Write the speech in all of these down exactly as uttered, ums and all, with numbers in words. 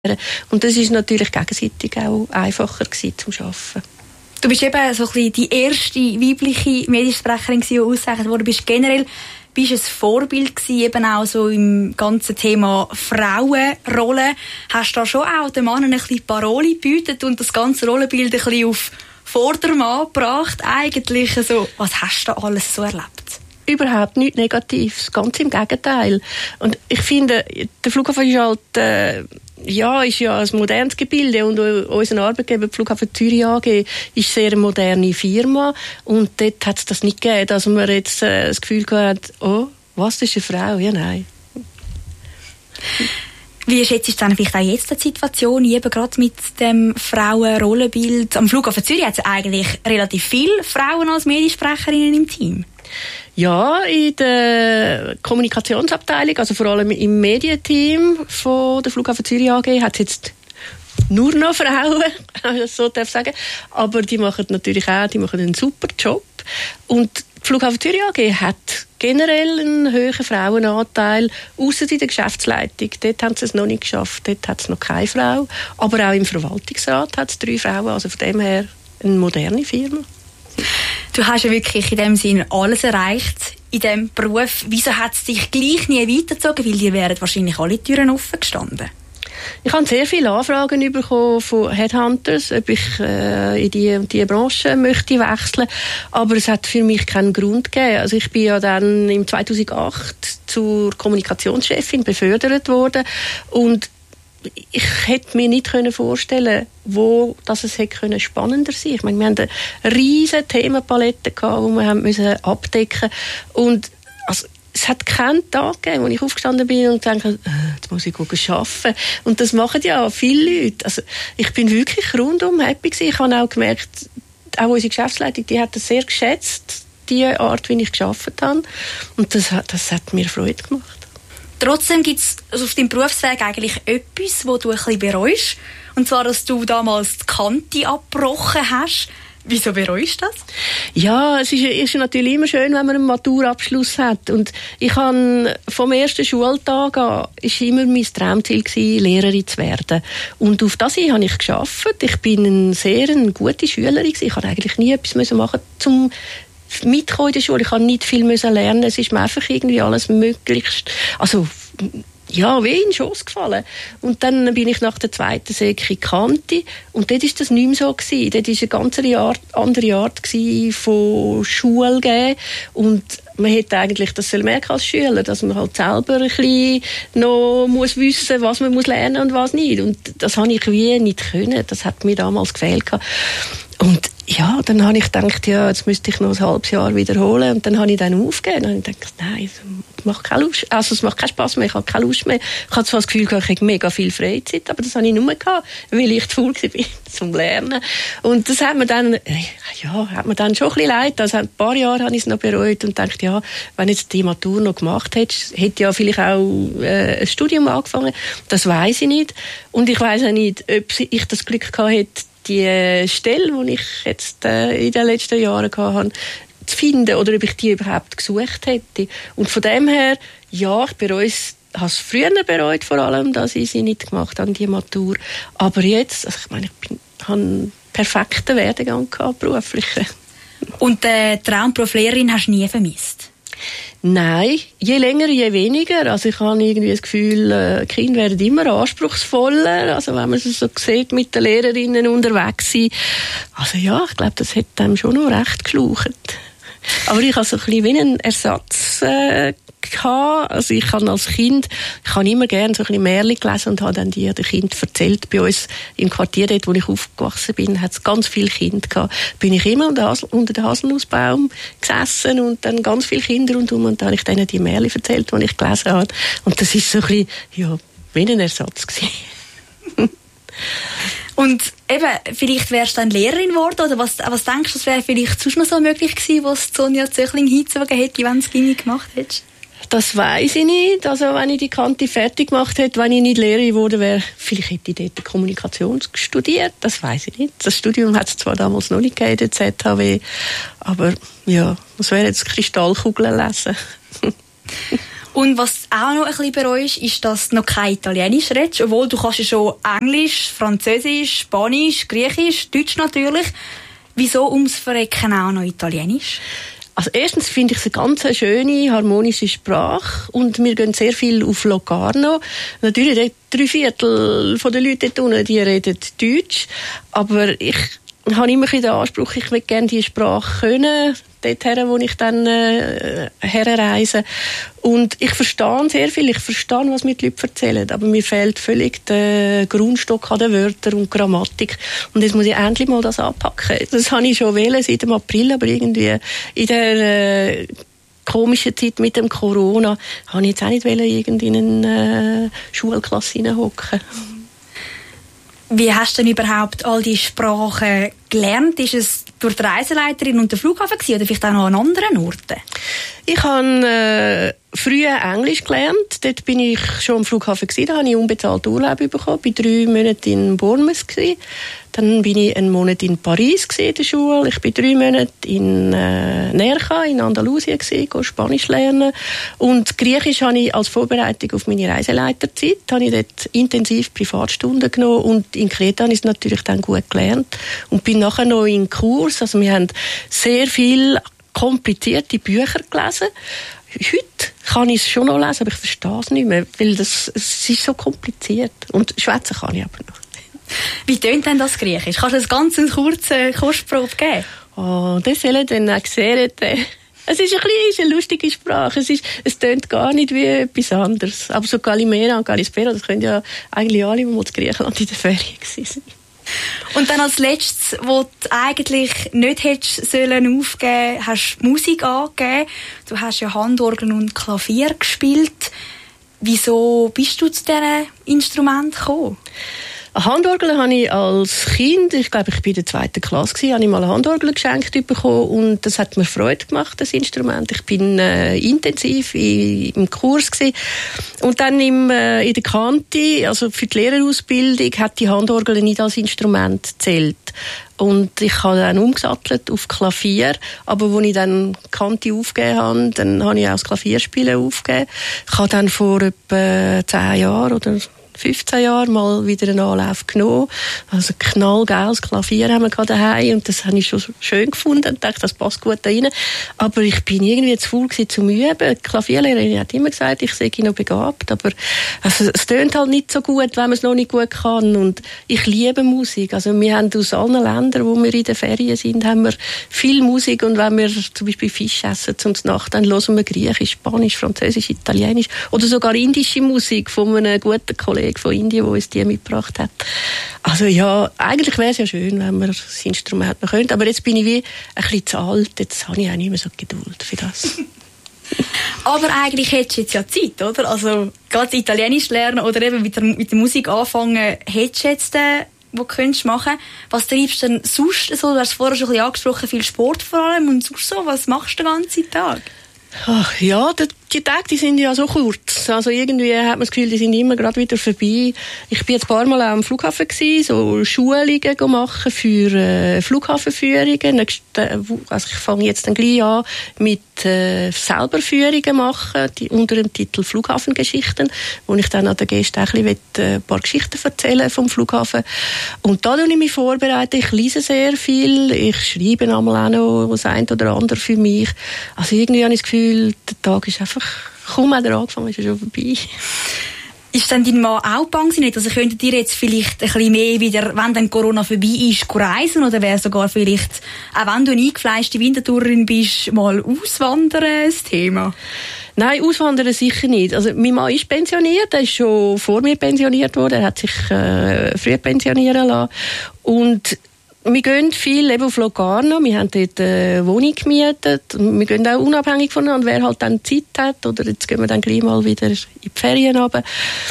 Und das ist natürlich gegenseitig auch einfacher gewesen zum Arbeiten. Du bist eben so ein bisschen die erste weibliche Mediensprecherin, die ausgezeichnet wurde. Du bist generell bist ein Vorbild gewesen, eben auch so im ganzen Thema Frauenrolle. Hast du da schon auch den Männern ein bisschen Parole gebietet und das ganze Rollenbild ein bisschen auf Vordermann gebracht? Eigentlich so, was hast du da alles so erlebt? Überhaupt nichts Negatives, ganz im Gegenteil. Und ich finde, der Flughafen ist halt, äh, ja, ist ja ein modernes Gebilde und unser Arbeitgeber, die Flughafen Zürich A G, ist sehr eine moderne Firma und dort hat es das nicht gegeben, dass man jetzt äh, das Gefühl gehabt, oh, was, das ist eine Frau? Ja, nein. Wie schätzt du dann vielleicht auch jetzt die Situation, eben gerade mit dem Frauenrollenbild? Am Flughafen Zürich hat es eigentlich relativ viele Frauen als Mediensprecherinnen im Team. Ja, in der Kommunikationsabteilung, also vor allem im Medienteam von der Flughafen Zürich A G, hat es jetzt nur noch Frauen, wenn ich das so darf sagen. Aber die machen natürlich auch, die machen einen super Job. Und die Flughafen Zürich A G hat generell einen hohen Frauenanteil, ausser in der Geschäftsleitung. Dort haben sie es noch nicht geschafft, dort hat es noch keine Frau. Aber auch im Verwaltungsrat hat es drei Frauen, also von dem her eine moderne Firma. Du hast ja wirklich in dem Sinn alles erreicht in diesem Beruf. Wieso hat es dich gleich nie weitergezogen? Weil dir wären wahrscheinlich alle Türen offen gestanden. Ich habe sehr viele Anfragen bekommen von Headhunters, ob ich äh, in die, die Branche möchte wechseln. Aber es hat für mich keinen Grund gegeben. Also ich bin ja dann im zweitausendacht zur Kommunikationschefin befördert worden und ich hätte mir nicht vorstellen können, wo dass es hätte spannender sein können. Ich meine, wir hatten eine riesige Themenpalette, die wir haben müssen abdecken mussten. Und also, es hat keinen Tag gegeben, wo ich aufgestanden bin und dachte, äh, jetzt muss ich arbeiten. Und das machen ja viele Leute. Also, ich bin wirklich rundum happy gewesen. Ich habe auch gemerkt, auch unsere Geschäftsleitung, die hat das sehr geschätzt, die Art, wie ich gearbeitet habe. Und das, das hat mir Freude gemacht. Trotzdem gibt es also auf deinem Berufsweg eigentlich etwas, wo du ein bisschen bereust. Und zwar, dass du damals die Kante abgebrochen hast. Wieso bereust du das? Ja, es ist, ist natürlich immer schön, wenn man einen Maturabschluss hat. Und ich habe vom ersten Schultag an, ist immer mein Traumziel gewesen, Lehrerin zu werden. Und auf das habe ich gearbeitet. Ich bin eine sehr eine gute Schülerin gewesen. Ich habe eigentlich nie etwas machen zum mitkommen in der Schule. Ich habe nicht viel lernen. Es ist mir einfach irgendwie alles möglichst, also ja, wie in den Schoss gefallen. Und dann bin ich nach der zweiten Sek in Kante und dort war das nicht mehr so gewesen. Dort war eine ganz Art, andere Art von Schule geben. Und man hätte eigentlich das soll merken als Schüler, dass man halt selber ein bisschen noch muss wissen, was man muss lernen und was nicht. Und das habe ich wie nicht können. Das hat mir damals gefehlt. Und ja, dann habe ich gedacht, ja, jetzt müsste ich noch ein halbes Jahr wiederholen. Und dann habe ich dann aufgegeben. Dann habe ich gedacht, nein, es macht keine Lust. Also es macht keinen Spass mehr, ich habe keine Lust mehr. Ich hatte zwar das Gefühl, ich habe mega viel Freizeit, aber das habe ich nur gehabt, weil ich zu faul war zum Lernen. Und das hat mir dann, ja, hat mir dann schon ein bisschen leid. Also ein paar Jahre habe ich es noch bereut und dachte, ja, wenn jetzt die Matur noch gemacht hättest, hätte ja vielleicht auch äh, ein Studium angefangen. Das weiss ich nicht. Und ich weiss auch nicht, ob ich das Glück gehabt hätte, die Stelle, die ich jetzt äh, in den letzten Jahren hatte, zu finden oder ob ich die überhaupt gesucht hätte. Und von dem her, ja, ich bereue es, habe es früher bereut, vor allem, dass ich sie nicht gemacht habe, die Matur. Aber jetzt, also ich meine, ich bin, habe einen perfekten Werdegang gehabt, beruflichen. Und den äh, Traumberuf Lehrerin hast du nie vermisst? Nein, je länger, je weniger. Also ich habe irgendwie das Gefühl, äh, Kinder werden immer anspruchsvoller. Also wenn man es so sieht, mit den Lehrerinnen unterwegs sind. Also ja, ich glaube, das hat einem schon noch recht geschlaucht. Aber ich habe so ein bisschen wie einen Ersatz äh, gehabt. Also ich habe als Kind, ich habe immer gerne so ein bisschen Märchen gelesen und habe dann die den Kindern erzählt. Bei uns im Quartier, dort, wo ich aufgewachsen bin, hat es ganz viele Kinder gehabt. Bin ich immer unter, Hasel, unter dem Haselnussbaum gesessen und dann ganz viele Kinder rundherum und dann habe ich denen die Märchen erzählt, die ich gelesen habe. Und das ist so ein bisschen, ja, wie ein Ersatz gewesen. Und eben, vielleicht wärst du dann Lehrerin geworden, oder was, was denkst du, das wäre vielleicht sonst noch so möglich gewesen, was Sonja Zöchling hingezogen hätte, wenn du es Gimmi gemacht hättest? Das weiss ich nicht. Also wenn ich die Kante fertig gemacht hätte, wenn ich nicht Lehrerin geworden wäre, vielleicht hätte ich dort Kommunikation studiert, das weiss ich nicht. Das Studium hat es zwar damals noch nicht gegeben, der Z H W, aber ja, das wäre jetzt Kristallkugeln lesen. Und was auch noch ein bisschen bereust, ist, dass du noch kein Italienisch redest, obwohl du kannst ja schon Englisch, Französisch, Spanisch, Griechisch, Deutsch natürlich. Wieso ums Verrecken auch noch Italienisch? Also erstens finde ich es eine ganz schöne, harmonische Sprache und wir gehen sehr viel auf Locarno. Natürlich, drei Viertel der Leute dort unten, die reden Deutsch, aber ich habe immer den Anspruch, ich will gerne diese Sprache können, dorthin, wo ich dann äh, herreise. Und ich verstehe sehr viel, ich verstehe, was mir die Leute erzählen, aber mir fehlt völlig der Grundstock an den Wörtern und Grammatik. Und jetzt muss ich endlich mal das anpacken. Das habe ich schon wählen seit dem April, aber irgendwie in der äh, komischen Zeit mit dem Corona habe ich jetzt auch nicht wollen, irgendwie in eine äh, Schulklasse hineinhocken. Wie hast du denn überhaupt all die Sprachen gelernt? Ist es durch die Reiseleiterin und den Flughafen gewesen, oder vielleicht auch noch an anderen Orten? Ich habe äh, früher Englisch gelernt. Dort bin ich schon am Flughafen gewesen. Da habe ich unbezahlt Urlaub bekommen. Ich war drei Monate in Bournemouth gewesen. Dann bin ich einen Monat in Paris gewesen, in der Schule. Ich war drei Monate in äh, Nerja, in Andalusien gewesen, go Spanisch lernen. Und Griechisch habe ich als Vorbereitung auf meine Reiseleiterzeit, habe ich dort intensiv Privatstunden genommen. Und in Kreta habe ich es natürlich dann gut gelernt. Und bin nachher noch in Kurs. Also wir haben sehr viel komplizierte Bücher gelesen. Heute kann ich es schon noch lesen, aber ich verstehe es nicht mehr, weil das, es ist so kompliziert. Und schwätzen kann ich aber noch. Wie tönt denn das Griechisch? Kannst du das ganz eine kurze Kursprobe geben? Oh, das soll ich dann auch sehen. Es ist ein bisschen eine lustige Sprache. Es, ist, es tönt gar nicht wie etwas anderes. Aber so Kalimera und Kalispera, das können ja eigentlich alle, die mal in Griechenland in der Ferien waren. Und dann als letztes, wo du eigentlich nicht hättest sollen aufgeben, hast du Musik angegeben. Du hast ja Handorgel und Klavier gespielt. Wieso bist du zu diesen Instrumenten gekommen? Eine Handorgel habe ich als Kind, ich glaube, ich war in der zweiten Klasse, gewesen, habe ich mal eine Handorgel geschenkt bekommen und das hat mir Freude gemacht, das Instrument. Ich bin äh, intensiv in, im Kurs gewesen. Und dann im, äh, in der Kante, also für die Lehrerausbildung, hat die Handorgel nicht als Instrument gezählt. Und ich habe dann umgesattelt auf Klavier, aber als ich dann die Kante aufgegeben habe, dann habe ich auch das Klavierspielen aufgegeben. Ich habe dann vor etwa zehn Jahren oder fünfzehn Jahren mal wieder einen Anlauf genommen. Also knallgeiles Klavier haben wir daheim und das habe ich schon schön gefunden und dachte, das passt gut da rein. Aber ich bin irgendwie zu faul gewesen zum Üben. Die Klavierlehrerin hat immer gesagt, ich sei noch begabt, aber also, es tönt halt nicht so gut, wenn man es noch nicht gut kann. Und ich liebe Musik. Also wir haben aus allen Ländern, wo wir in den Ferien sind, haben wir viel Musik und wenn wir zum Beispiel Fisch essen zum Nacht, dann hören wir Griechisch, Spanisch, Französisch, Italienisch oder sogar indische Musik von einem guten Kollegen von Indien, der uns die mitgebracht hat. Also ja, eigentlich wäre es ja schön, wenn man das Instrument noch könnte. Aber jetzt bin ich wie ein bisschen zu alt. Jetzt habe ich auch nicht mehr so Geduld für das. Aber eigentlich hättest du jetzt ja Zeit, oder? Also gerade Italienisch lernen oder eben mit der, mit der Musik anfangen, hättest du jetzt äh, was könntest du machen? Was treibst du denn sonst so? Du hast vorher schon ein bisschen angesprochen, viel Sport vor allem. Und sonst so, was machst du den ganzen Tag? Ach, ja, die, die Tage die sind ja so kurz. Also irgendwie hat man das Gefühl, die sind immer gerade wieder vorbei. Ich bin jetzt ein paar Mal auch am Flughafen gewesen, so Schulungen machen für äh, Flughafenführungen. Also ich fange jetzt dann gleich an mit äh, selber Führungen machen, die, unter dem Titel Flughafengeschichten, wo ich dann an den Gästen ein, bisschen, äh, ein paar Geschichten erzählen vom Flughafen. Und da tue ich mich vorbereiten. Ich lese sehr viel. Ich schreibe einmal auch noch das eine oder andere für mich. Also irgendwie habe ich das Gefühl, der Tag ist einfach, kaum hat er angefangen, ist er schon vorbei. Ist dann dein Mann auch bang nicht? Also könntet ihr jetzt vielleicht ein bisschen mehr wieder, wenn dann Corona vorbei ist, reisen? Oder wäre sogar vielleicht, auch wenn du eine eingefleischte Wintertourerin bist, mal auswandern das Thema? Nein, auswandern sicher nicht. Also mein Mann ist pensioniert, er ist schon vor mir pensioniert worden, er hat sich äh, früh pensionieren lassen. Und wir gehen viel eben auf Locarno, wir haben dort eine Wohnung gemietet. Wir gehen auch unabhängig voneinander, wer halt dann Zeit hat. Oder jetzt gehen wir dann gleich mal wieder in die Ferien runter.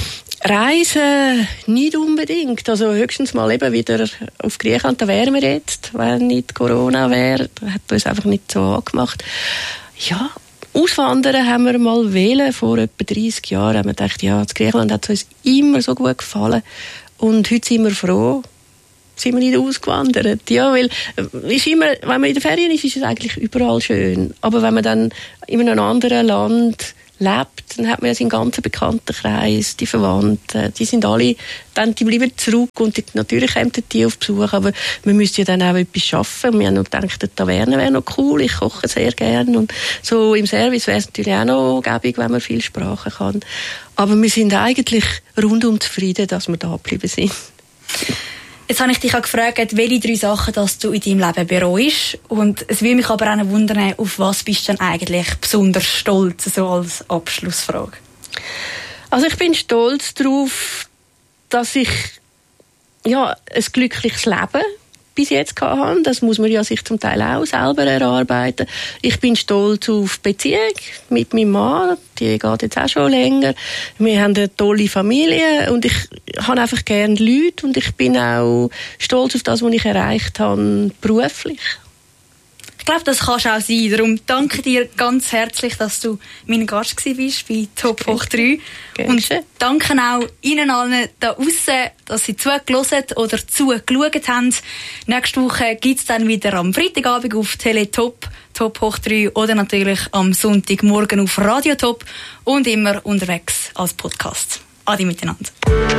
Reisen nicht unbedingt. Also höchstens mal eben wieder auf Griechenland, da wären wir jetzt, wenn nicht Corona wäre. Das hat uns einfach nicht so angemacht. Ja, Auswandern haben wir mal wählen, vor etwa dreissig Jahren. Haben wir gedacht, ja, das Griechenland hat uns immer so gut gefallen. Und heute sind wir froh, sind wir nicht ausgewandert. Ja, weil ist immer, wenn man in den Ferien ist, ist es eigentlich überall schön. Aber wenn man dann in einem anderen Land lebt, dann hat man ja seinen ganzen Bekanntenkreis, die Verwandten, die sind alle, dann, die bleiben zurück und die, natürlich kommen die auf Besuch, aber man müsste ja dann auch etwas schaffen. Wir haben noch gedacht, die Taverne wäre noch cool, ich koche sehr gerne und so im Service wäre es natürlich auch noch gäbig, wenn man viel Sprachen kann. Aber wir sind eigentlich rundum zufrieden, dass wir da geblieben sind. Jetzt habe ich dich auch gefragt, welche drei Sachen dass du in deinem Leben bereust. Und es würde mich aber auch wundern, auf was bist du denn eigentlich besonders stolz, so als Abschlussfrage? Also ich bin stolz darauf, dass ich ja, ein glückliches Leben bis jetzt gehabt habe. Das muss man ja sich zum Teil auch selber erarbeiten. Ich bin stolz auf die Beziehung mit meinem Mann. Die geht jetzt auch schon länger. Wir haben eine tolle Familie und ich habe einfach gerne Leute und ich bin auch stolz auf das, was ich erreicht habe, beruflich. Ich glaube, das kannst du auch sein. Darum danke dir ganz herzlich, dass du mein Gast warst bei Top Hoch drei. Und danke auch Ihnen allen da draussen, dass Sie zugehört oder zugeschaut haben. Nächste Woche gibt es dann wieder am Freitagabend auf Teletop, Top Hoch drei oder natürlich am Sonntagmorgen auf Radio Top und immer unterwegs als Podcast. Adi miteinander.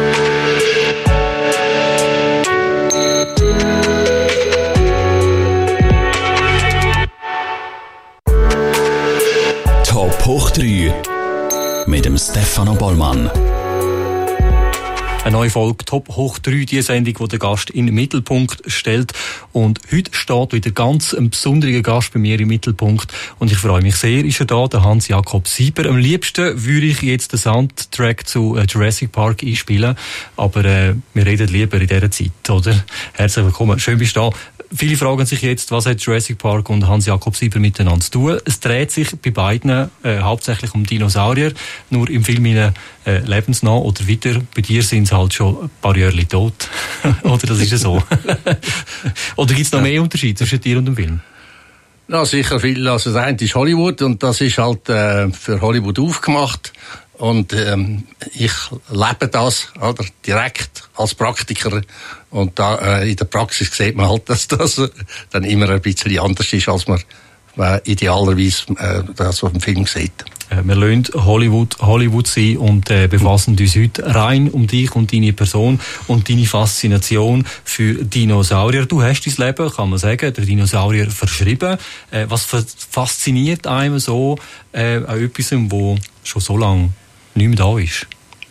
Top Hoch drei mit dem Stefano Bollmann. Eine neue Folge Top Hoch drei, die Sendung, die der Gast in den Mittelpunkt stellt. Und heute steht wieder ganz ein besonderer Gast bei mir im Mittelpunkt. Und ich freue mich sehr, ist er da, der Hans-Jakob Sieber. Am liebsten würde ich jetzt den Soundtrack zu Jurassic Park einspielen. Aber äh, wir reden lieber in dieser Zeit, oder? Herzlich willkommen, schön bist du da. Viele fragen sich jetzt, was hat Jurassic Park und Hans-Jakob Sieber miteinander zu tun. Es dreht sich bei beiden äh, hauptsächlich um Dinosaurier, nur im Film äh, lebensnah oder wieder. Bei dir sind sie halt schon ein paar Jahre tot. Oder das ist ja so. Oder gibt es noch mehr Unterschiede zwischen dir und dem Film? Ja, sicher viel. Also das eine ist Hollywood und das ist halt äh, für Hollywood aufgemacht. Und ähm, ich lebe das oder, direkt als Praktiker. Und da äh, in der Praxis sieht man halt, dass das dann immer ein bisschen anders ist, als man äh, idealerweise äh, das auf dem Film sieht. Äh, wir lassen Hollywood Hollywood sein und äh, befassen uns heute rein um dich und deine Person und deine Faszination für Dinosaurier. Du hast dein Leben, kann man sagen, der Dinosaurier verschrieben. Äh, was fasziniert einem so äh, an etwas, wo schon so lange nicht mehr da ist?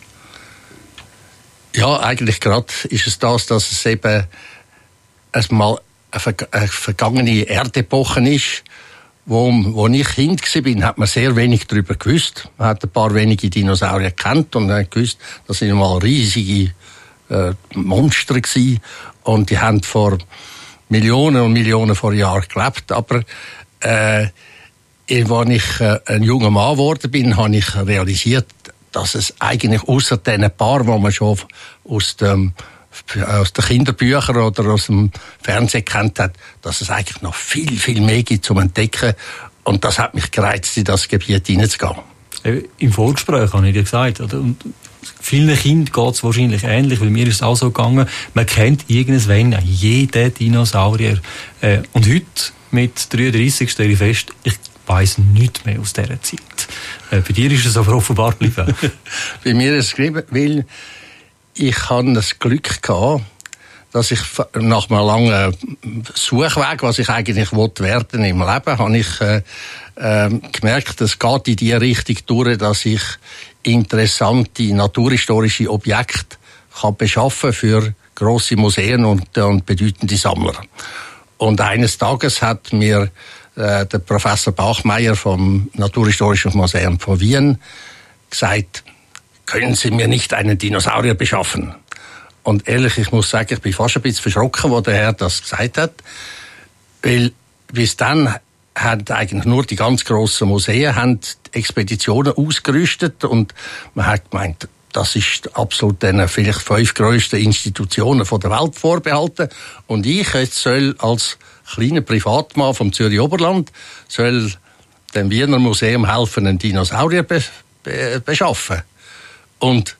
Ja, eigentlich gerade ist es das, dass es eben erstmal eine vergangene Erdepoche ist. Wo, wo ich Kind war, hat man sehr wenig darüber gewusst. Man hat ein paar wenige Dinosaurier gekannt und hat gewusst, das sind mal riesige äh, Monster gewesen. Und die haben vor Millionen und Millionen von Jahren gelebt. Aber äh, als ich äh, ein junger Mann geworden bin, habe ich realisiert, dass es eigentlich außer diesen paar, die man schon aus dem aus den Kinderbüchern oder aus dem Fernsehen kennt hat, dass es eigentlich noch viel, viel mehr gibt zum Entdecken. Und das hat mich gereizt, in das Gebiet hineinzugehen. Im Vorgespräch habe ich dir gesagt, oder? Und vielen Kindern geht es wahrscheinlich ähnlich, weil mir ist es auch so gegangen, man kennt irgendwann jeden Dinosaurier. Und heute, mit dreiunddreissig, stelle ich fest, ich weiss nichts mehr aus dieser Zeit. Bei dir ist es aber offenbar geblieben. Bei mir ist es geblieben, weil ich hatte das Glück gehabt, dass ich nach einem langen Suchweg, was ich eigentlich wollte werden im Leben, habe ich äh, äh, gemerkt, es geht in die Richtung durch, dass ich interessante naturhistorische Objekte kann beschaffen für grosse Museen und, und bedeutende Sammler. Und eines Tages hat mir äh, der Professor Bachmeier vom Naturhistorischen Museum von Wien gesagt, können Sie mir nicht einen Dinosaurier beschaffen? Und ehrlich, ich muss sagen, ich bin fast ein bisschen verschrocken, als der Herr das gesagt hat. Weil bis dann haben eigentlich nur die ganz grossen Museen haben Expeditionen ausgerüstet und man hat gemeint, das ist absolut den vielleicht fünf grössten Institutionen von der Welt vorbehalten. Und ich jetzt soll als kleiner Privatmann vom Zürich Oberland soll dem Wiener Museum helfen, einen Dinosaurier be- be- beschaffen. Und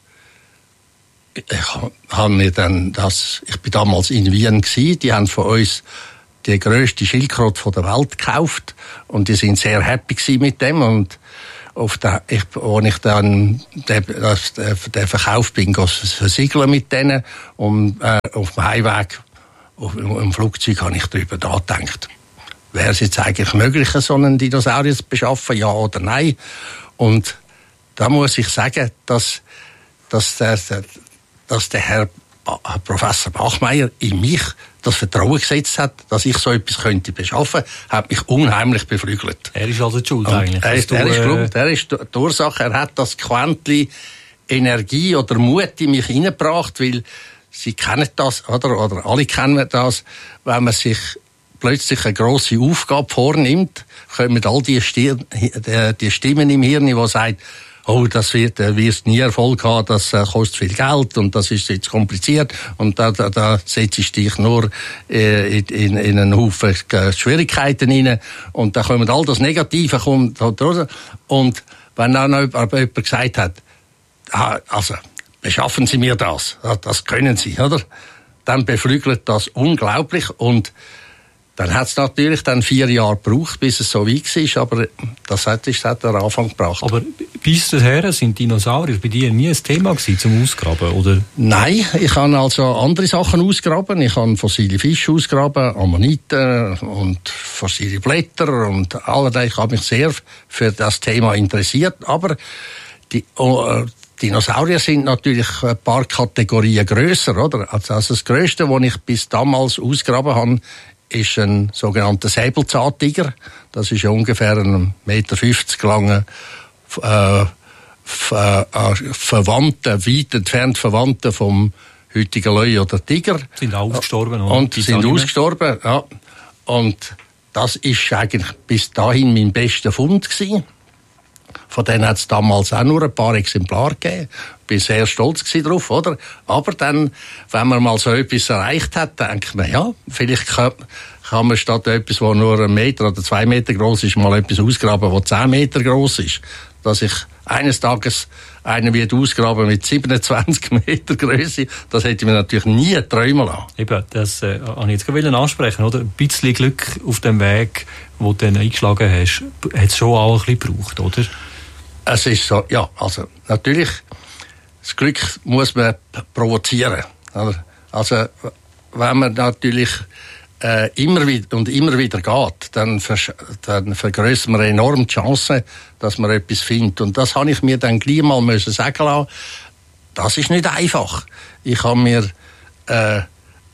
ich habe mir dann das, ich bin damals in Wien gewesen, die haben von uns die grösste Schildkröte der Welt gekauft und die sind sehr happy gewesen mit dem und auf der, ich, wo ich dann den, das, den Verkauf bin, versiegeln mit denen, und äh, auf dem Heimweg, auf, im Flugzeug, habe ich darüber nachgedacht. Wäre es jetzt eigentlich möglich, so einen Dinosaurier zu beschaffen, ja oder nein? Und da muss ich sagen, dass, dass, der, dass der Herr Professor Bachmeier in mich das Vertrauen gesetzt hat, dass ich so etwas könnte beschaffen, hat mich unheimlich beflügelt. Er ist also die Schuld eigentlich. Er ist, er ist schuld, er ist die Ursache. Er hat das Quäntchen Energie oder Mut in mich hineingebracht, weil Sie kennen das, oder? Oder alle kennen das, wenn man sich plötzlich eine grosse Aufgabe vornimmt, kommen all die, Stir- die Stimmen im Hirn, die sagen, oh, das wird, äh, wirst nie Erfolg haben, das äh, kostet viel Geld und das ist jetzt kompliziert und da, da, da setzt ich dich nur äh, in, in, in einen Haufen äh, Schwierigkeiten rein und da kommt all das Negative kommt, oder? Und wenn dann jemand, jemand gesagt hat, ah, also, beschaffen Sie mir das, das können Sie, oder? Dann beflügelt das unglaublich und dann hat es natürlich dann vier Jahre gebraucht, bis es so weit war, aber das hat, das hat den Anfang gebracht. Aber bis dahin sind Dinosaurier bei dir nie ein Thema gewesen zum Ausgraben, oder? Nein, ich habe also andere Sachen ausgraben. Ich habe fossile Fische ausgraben, Ammoniten und fossile Blätter und allerlei. Ich habe mich sehr für das Thema interessiert, aber die oh, Dinosaurier sind natürlich ein paar Kategorien grösser, oder? Also das Grösste, was ich bis damals ausgraben habe, ist ein sogenannter Säbelzahntiger. Das ist ungefähr ein eins Komma fünfzig Meter langer, äh, ver, äh, Verwandter, weit entfernt Verwandter vom heutigen Löwe oder Tiger. Sind ausgestorben, oder? Und die sind ausgestorben, ja. Und das ist eigentlich bis dahin mein bester Fund gewesen. Von denen hat es damals auch nur ein paar Exemplare gegeben. Ich bin sehr stolz darauf, oder? Aber dann, wenn man mal so etwas erreicht hat, denkt man, ja, vielleicht kann, kann man statt etwas, das nur ein Meter oder zwei Meter groß ist, mal etwas ausgraben, das zehn Meter groß ist. Dass ich eines Tages einen wird ausgraben mit siebenundzwanzig Meter Größe, das hätte ich mir natürlich nie träumen lassen. Eben, das äh, wollte ich jetzt gerade ansprechen, oder? Ein bisschen Glück auf dem Weg, den du dann eingeschlagen hast, hat es schon auch ein bisschen gebraucht, oder? Es ist so, ja, also natürlich, das Glück muss man provozieren. Oder? Also wenn man natürlich äh, immer wieder und immer wieder geht, dann, versch- dann vergrößert man enorm die Chance, dass man etwas findet. Und das habe ich mir dann gleich mal müssen sagen lassen. Das ist nicht einfach. Ich habe mir äh,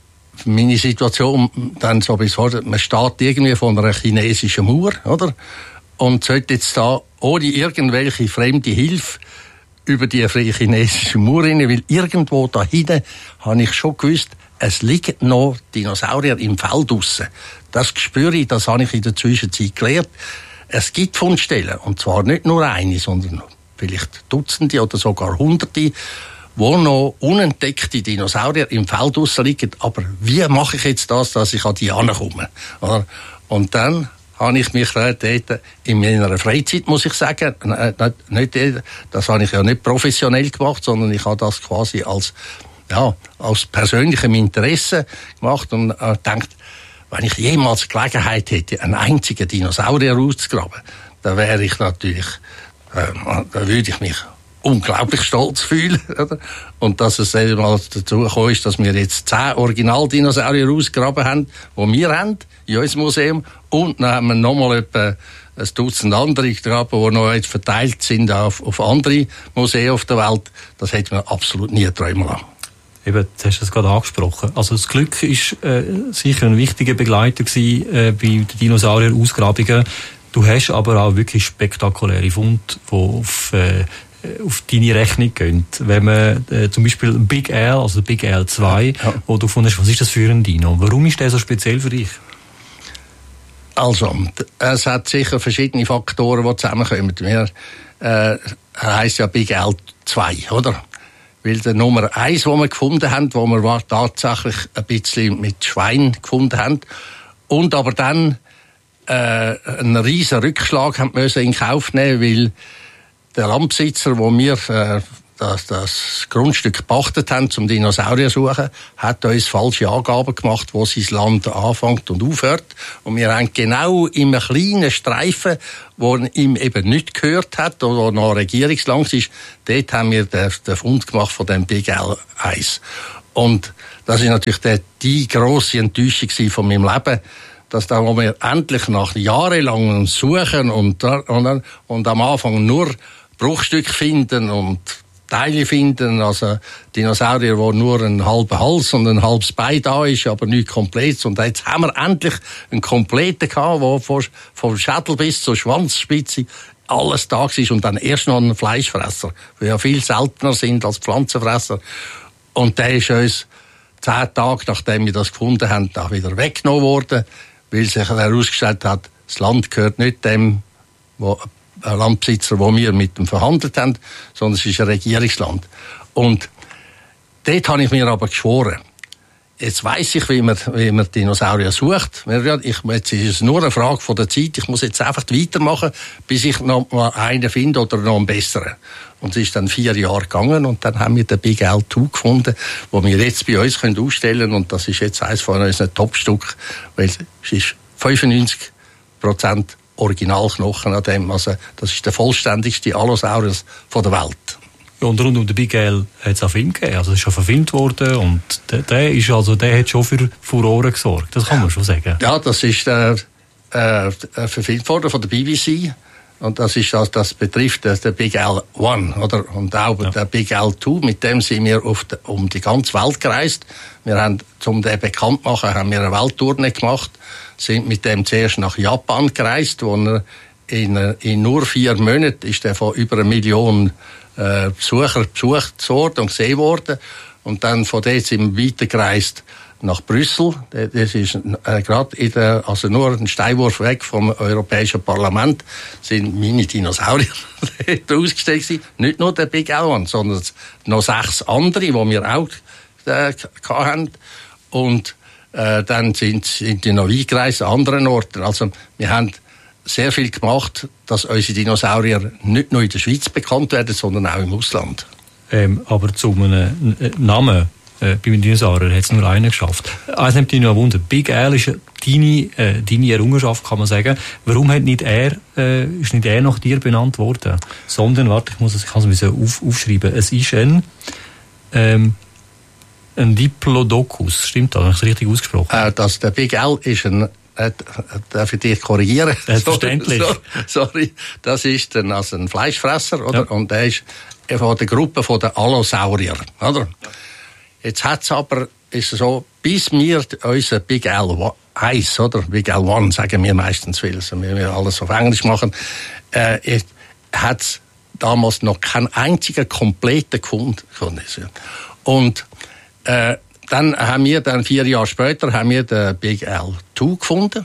meine Situation dann so bis heute, man steht irgendwie von einer chinesischen Mauer, oder? Und sollte jetzt da ohne irgendwelche fremde Hilfe über die chinesische Mauer rein, weil irgendwo da hinten habe ich schon gewusst, es liegen noch Dinosaurier im Feld draussen. Das spüre ich, das habe ich in der Zwischenzeit gelernt. Es gibt Fundstellen, und zwar nicht nur eine, sondern vielleicht Dutzende oder sogar Hunderte, wo noch unentdeckte Dinosaurier im Feld draussen liegen. Aber wie mache ich jetzt das, dass ich an die herankomme? Und dann habe ich mich dort in meiner Freizeit, muss ich sagen, nicht, nicht, das habe ich ja nicht professionell gemacht, sondern ich habe das quasi als, ja, aus persönlichem Interesse gemacht und äh, gedacht, wenn ich jemals Gelegenheit hätte, einen einzigen Dinosaurier auszugraben, dann wäre ich natürlich, äh, da würde ich mich unglaublich stolz fühlen, oder? Und dass es einmal dazu gekommen ist, dass wir jetzt zehn Original-Dinosaurier ausgegraben haben, die wir haben, in unserem Museum. Und dann haben wir nochmal etwa ein Dutzend andere gegraben, die noch jetzt verteilt sind auf, auf andere Museen auf der Welt. Das hätte man absolut nie träumen lassen. Eben, du hast es gerade angesprochen. Also das Glück ist äh, sicher ein wichtiger Begleiter gewesen, äh, bei den Dinosaurier-Ausgrabungen. Du hast aber auch wirklich spektakuläre Funde, die auf äh, auf deine Rechnung gehen. Wenn man äh, zum Beispiel Big L, also Big L zwei, ja, wo du gefunden hast, was ist das für ein Dino? Warum ist der so speziell für dich? Also, es hat sicher verschiedene Faktoren, die zusammenkommen. Wir, äh, er heisst ja Big L zwei, oder? Weil der Nummer eins, den wir gefunden haben, wo wir war tatsächlich ein bisschen mit Schwein gefunden haben, und aber dann äh, einen riesen Rückschlag haben müssen in Kauf nehmen, weil der Landbesitzer, wo wir äh, das, das Grundstück gepachtet haben, zum Dinosaurier zu suchen, hat uns falsche Angaben gemacht, wo sein Land anfängt und aufhört. Und wir haben genau in einem kleinen Streifen, wo ihm eben nicht gehört hat, oder wo noch regierungslang ist, dort haben wir den, den Fund gemacht von dem Big Al eins. Und das ist natürlich die, die grosse Enttäuschung von meinem Leben, dass da, wo wir endlich nach jahrelangem Suchen und, und, und am Anfang nur Bruchstücke finden und Teile finden, also Dinosaurier, wo nur ein halber Hals und ein halbes Bein da ist, aber nicht komplett. Und jetzt haben wir endlich einen kompletten gehabt, wo von, vom Schädel bis zur Schwanzspitze alles da ist und dann erst noch ein Fleischfresser, die ja viel seltener sind als Pflanzenfresser. Und der ist uns zehn Tage, nachdem wir das gefunden haben, auch wieder weggenommen worden, weil sich herausgestellt hat, das Land gehört nicht dem, wo ein Landbesitzer, wo wir mit ihm verhandelt haben, sondern es ist ein Regierungsland. Und dort habe ich mir aber geschworen, jetzt weiss ich, wie man, wie man Dinosaurier sucht. Ich, jetzt ist es nur eine Frage von der Zeit. Ich muss jetzt einfach weitermachen, bis ich noch mal einen finde oder noch einen besseren. Und es ist dann vier Jahre gegangen und dann haben wir den Big Al zwei gefunden, den wir jetzt bei uns ausstellen können. Und das ist jetzt eines von unseren Top-Stück, weil es ist fünfundneunzig Prozent Originalknochen an dem. Also, das ist der vollständigste Allosaurus von der Welt. Und rund um den Big Al hat es auch Film gegeben. Also, es ist schon verfilmt worden und der, der, ist also, der hat schon für Furore gesorgt. Das kann man schon sagen. Ja, das ist äh, äh, verfilmt worden von der B B C. Und das ist das, das betrifft das, der Big Al One, oder? Und auch ja. Der Big Al Two, mit dem sind wir auf die, um die ganze Welt gereist. Wir haben, um den bekannt zu machen, haben wir eine Welttournee gemacht, sind mit dem zuerst nach Japan gereist, wo er in, in nur vier Monaten ist er von über eine Million äh, Besucher besucht worden und gesehen worden. Und dann von dort sind wir weitergereist nach Brüssel. Das ist äh, gerade in der, also nur ein Steinwurf weg vom Europäischen Parlament, sind meine Dinosaurier ausgestellt gewesen. Nicht nur der Big Al One, sondern noch sechs andere, die wir auch äh, hatten. Und äh, dann sind, sind die noch eingereist an anderen Orten. Also wir haben sehr viel gemacht, dass unsere Dinosaurier nicht nur in der Schweiz bekannt werden, sondern auch im Ausland. Ähm, aber zu einem Namen Äh, beim Dinosaurier hat es nur einen geschafft. Eins nimmt mich noch Wunder. Big Al ist deine, äh, deine Errungenschaft, kann man sagen. Warum hat nicht er, äh, ist nicht er nach dir benannt worden? Sondern, warte, ich muss es, ich kann es auf, aufschreiben. Es ist ein, ähm, ein Diplodocus. Stimmt das? Habe ich es richtig ausgesprochen? Äh, das, der Big Al ist ein, äh, darf ich dich korrigieren? Selbstverständlich. Sorry, sorry. Das ist ein, also ein Fleischfresser, oder? Ja. Und der ist von der Gruppe von den Allosaurier, oder? Ja. Jetzt hat's aber, ist es so, bis wir unser Big Al eins, oder? Big Al One, sagen wir meistens viel, also wir alles auf Englisch machen, äh, hat's damals noch keinen einzigen kompletten gefunden. Und, äh, dann haben wir dann vier Jahre später, haben wir den Big Al zwei gefunden.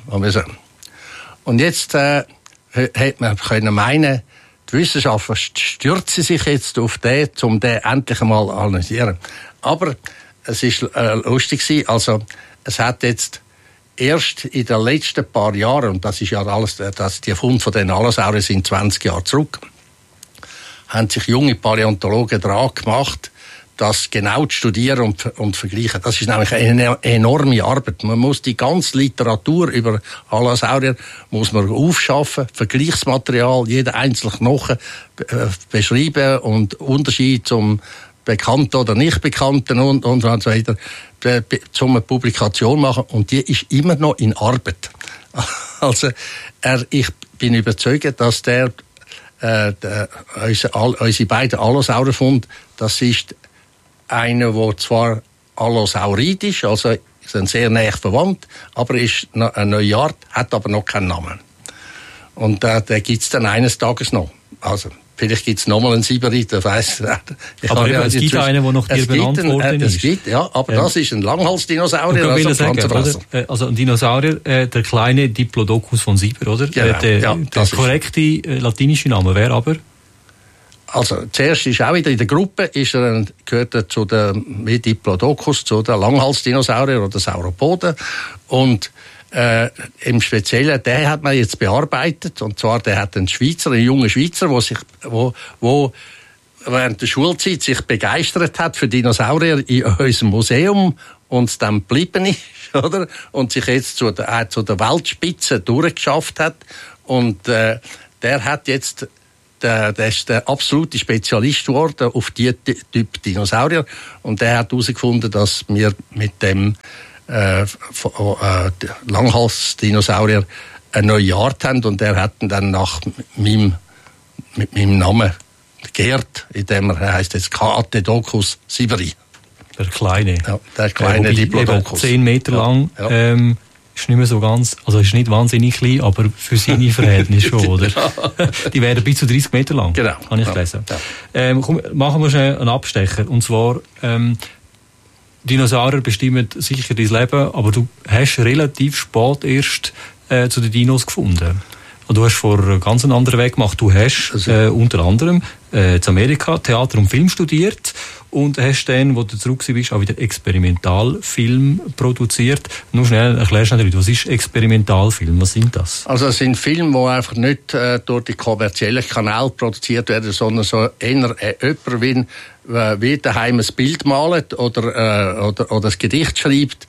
Und jetzt, äh, hätte man können meinen, die Wissenschaftler stürzen sich jetzt auf den, um den endlich einmal zu analysieren. Aber es ist äh, lustig gewesen. Also es hat jetzt erst in den letzten paar Jahren, und das ist ja alles, das, die Funde von den Allosauriern sind zwanzig Jahre zurück, haben sich junge Paläontologen dran gemacht, das genau zu studieren und, und vergleichen. Das ist nämlich eine enorme Arbeit. Man muss die ganze Literatur über Allosaurier muss man aufschaffen, Vergleichsmaterial, jeden einzelnen Knochen äh, beschreiben und Unterschied zum Bekannten oder nicht Bekannten und, und so weiter, zum eine Publikation machen. Und die ist immer noch in Arbeit. Also, er, ich bin überzeugt, dass der, äh, der unsere, all, unsere beiden Allosaurierfunde, das ist einer, der zwar Allosaurid ist, also sind sehr nahe verwandt, aber ist eine neue Art, hat aber noch keinen Namen. Und äh, den gibt es dann eines Tages noch. Also, vielleicht gibt es nochmal einen Sieberit, ich weiss. Ich aber eben, es gibt einen, der nach dir benannt einen, worden äh, es ist. Gibt, ja, aber ähm, das ist ein Langhalsdinosaurier, also ein Pflanzenfresser. Also ein Dinosaurier, äh, der kleine Diplodocus von Sieber, oder? Genau, äh, der ja, der korrekte äh, latinische Name wäre aber? Also zuerst ist auch wieder in der Gruppe, ist er, gehört er zu den wie Diplodocus, zu den Langhalsdinosaurier oder Sauropoden. Und Äh, im Speziellen, der hat man jetzt bearbeitet, und zwar der hat einen Schweizer, einen jungen Schweizer, wo sich, wo, wo während der Schulzeit sich begeistert hat für Dinosaurier in unserem Museum und dann geblieben ist, oder? Und sich jetzt zu der, äh, zu der Weltspitze durchgeschafft hat. Und äh, der hat jetzt, der, der ist der absolute Spezialist geworden auf diese Typ Dinosaurier. Und der hat herausgefunden, dass wir mit dem äh, äh, Langhals-Dinosaurier eine neue Art haben. Und der hat ihn dann nach meinem, mit meinem Namen geehrt, indem er heisst jetzt Kaatedocus siberi. Der kleine. Ja, der kleine äh, Diplodocus. Zehn Meter lang. Ja, ja. Ähm, ist nicht mehr so ganz, also ist nicht wahnsinnig klein, aber für seine Verhältnisse schon, oder? Die werden bis zu dreißig Meter lang. Genau. Habe ich gelesen. Ja. Ähm, komm, machen wir schnell einen Abstecher. Und zwar, ähm, Dinosaurier bestimmen sicher dein Leben, aber du hast relativ spät erst äh, zu den Dinos gefunden. Und du hast vor einen ganz anderen Weg gemacht. Du hast äh, unter anderem äh, in Amerika Theater und Film studiert und hast dann, wo du zurück bist, auch wieder Experimentalfilm produziert. Nur schnell erklärst du nicht, was ist Experimentalfilm? Was sind das? Also es sind Filme, die einfach nicht äh, durch die kommerziellen Kanäle produziert werden, sondern so eher äh, jemand, wie, äh, wie daheim ein Bild malt oder, äh, oder, oder ein Gedicht schreibt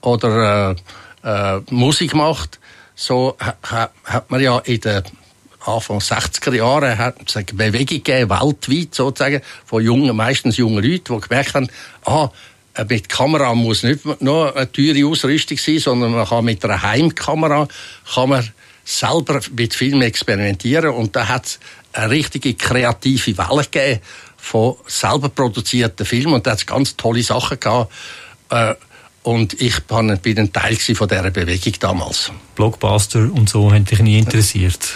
oder äh, äh, Musik macht. So ha, hat man ja in den Anfang sechziger Jahren hat es eine Bewegung gegeben, weltweit sozusagen, von jungen, meistens jungen Leuten, die gemerkt haben, ah, mit Kamera muss nicht nur eine teure Ausrüstung sein, sondern man kann mit einer Heimkamera kann man selber mit Filmen experimentieren. Und da hat es eine richtige kreative Welle gegeben von selber produzierten Filmen. Und da hat es ganz tolle Sachen gehabt. Äh, Und ich bin ein Teil von dieser Bewegung damals. Blockbuster und so haben dich nie interessiert?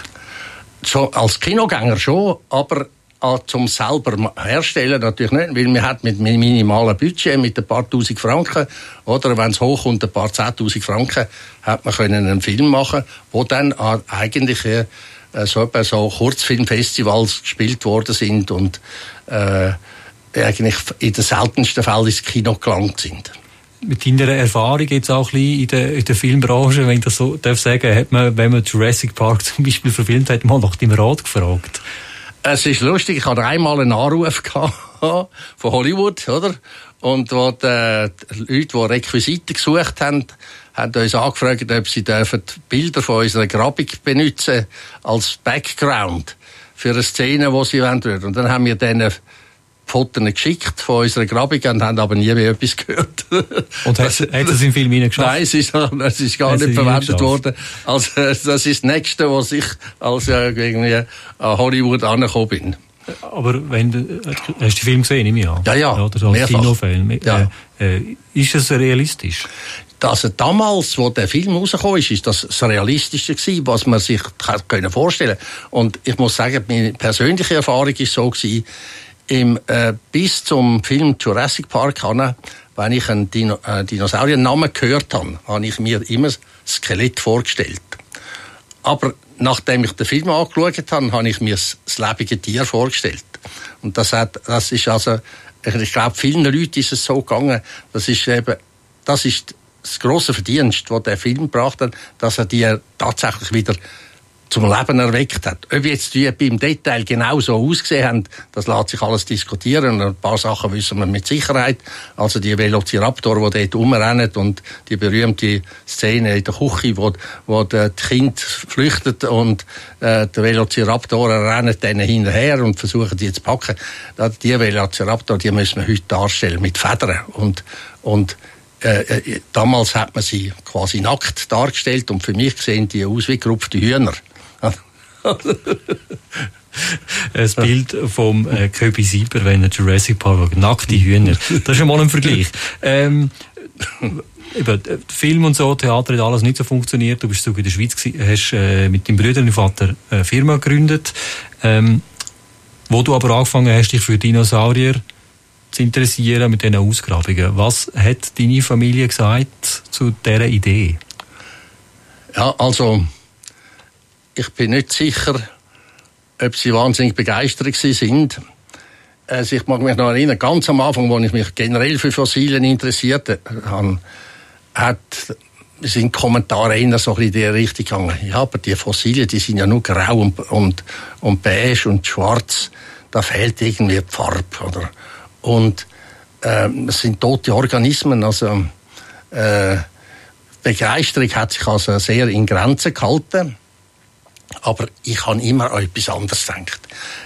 So, als Kinogänger schon, aber äh, zum selber herstellen natürlich nicht, weil man hat mit minimalem Budget, mit ein paar Tausend Franken, oder wenn es hochkommt, ein paar Zehntausend Franken, hat man können einen Film machen, wo dann äh, eigentlich äh, so, so Kurzfilmfestivals gespielt worden sind und äh, eigentlich in den seltensten Fällen ins Kino gelangt sind. Mit deiner Erfahrung jetzt auch ein bisschen in der, in der Filmbranche, wenn ich das so darf sagen, hat man, wenn man Jurassic Park zum Beispiel verfilmt hat, mal nach deinem Rat gefragt? Es ist lustig, ich hatte einmal einen Anruf von Hollywood, oder? Und wo die, die Leute, die Requisiten gesucht haben, haben uns angefragt, ob sie dürfen Bilder von unserer Grabung benutzen als Background für eine Szene, die sie wollen. Und dann haben wir denen Fotos geschickt von unserer Grabung und haben aber nie mehr etwas gehört. Und hat, hat es im Film reingeschafft? Nein, es ist, es ist gar nicht verwendet worden. Also, das ist das Nächste, was ich als äh, irgendwie an Hollywood angekommen bin. Aber wenn du, hast du den Film gesehen, nehme ich an? Ja, ja, oder so als Kinofilm. Ja. Äh, äh, ist es realistisch? Also damals, wo der Film rausgekommen ist, ist das das Realistische gewesen, was man sich vorstellen konnte. Und ich muss sagen, meine persönliche Erfahrung war so gewesen, Im, äh, bis zum Film Jurassic Park, habe, wenn ich einen Dino, äh, Dinosauriernamen gehört habe, habe ich mir immer das Skelett vorgestellt. Aber nachdem ich den Film angeschaut habe, habe ich mir das, das lebende Tier vorgestellt. Und das, hat, das ist also, ich glaube, vielen Leuten ist es so gegangen, das ist eben, das ist das grosse Verdienst, das der Film gebracht hat, dass er die tatsächlich wieder zum Leben erweckt hat. Ob jetzt die beim Detail genau so ausgesehen haben, das lässt sich alles diskutieren. Und ein paar Sachen wissen wir mit Sicherheit. Also die Velociraptor, die dort rumrennen und die berühmte Szene in der Küche, wo, wo das Kind flüchtet und äh, der Velociraptor rennt denen hinterher und versuchen die zu packen. Die Velociraptor, die müssen wir heute darstellen mit Federn. Und, und äh, damals hat man sie quasi nackt dargestellt und für mich sehen die aus wie gerupfte Hühner. Ein Bild vom äh, Köbi Sieber, wenn er Jurassic Park nackte Hühner. Das ist schon mal ein Vergleich. Ähm, eben, Film und so, Theater hat alles nicht so funktioniert. Du bist zurück in der Schweiz gewesen, hast äh, mit deinem Bruder und deinem Vater eine Firma gegründet, ähm, wo du aber angefangen hast, dich für Dinosaurier zu interessieren mit diesen Ausgrabungen. Was hat deine Familie gesagt zu dieser Idee? Ja, also ich bin nicht sicher, ob sie wahnsinnig begeistert sind. Also ich mag mich noch erinnern, ganz am Anfang, als ich mich generell für Fossilien interessierte, hat, sind Kommentare eher so in die Richtung gegangen. Ja, aber die Fossilien, die sind ja nur grau und, und, und beige und schwarz. da fehlt irgendwie die Farbe, oder? Und äh, es sind tote Organismen, also äh, Begeisterung hat sich also sehr in Grenzen gehalten, aber ich habe immer an etwas anderes gedacht.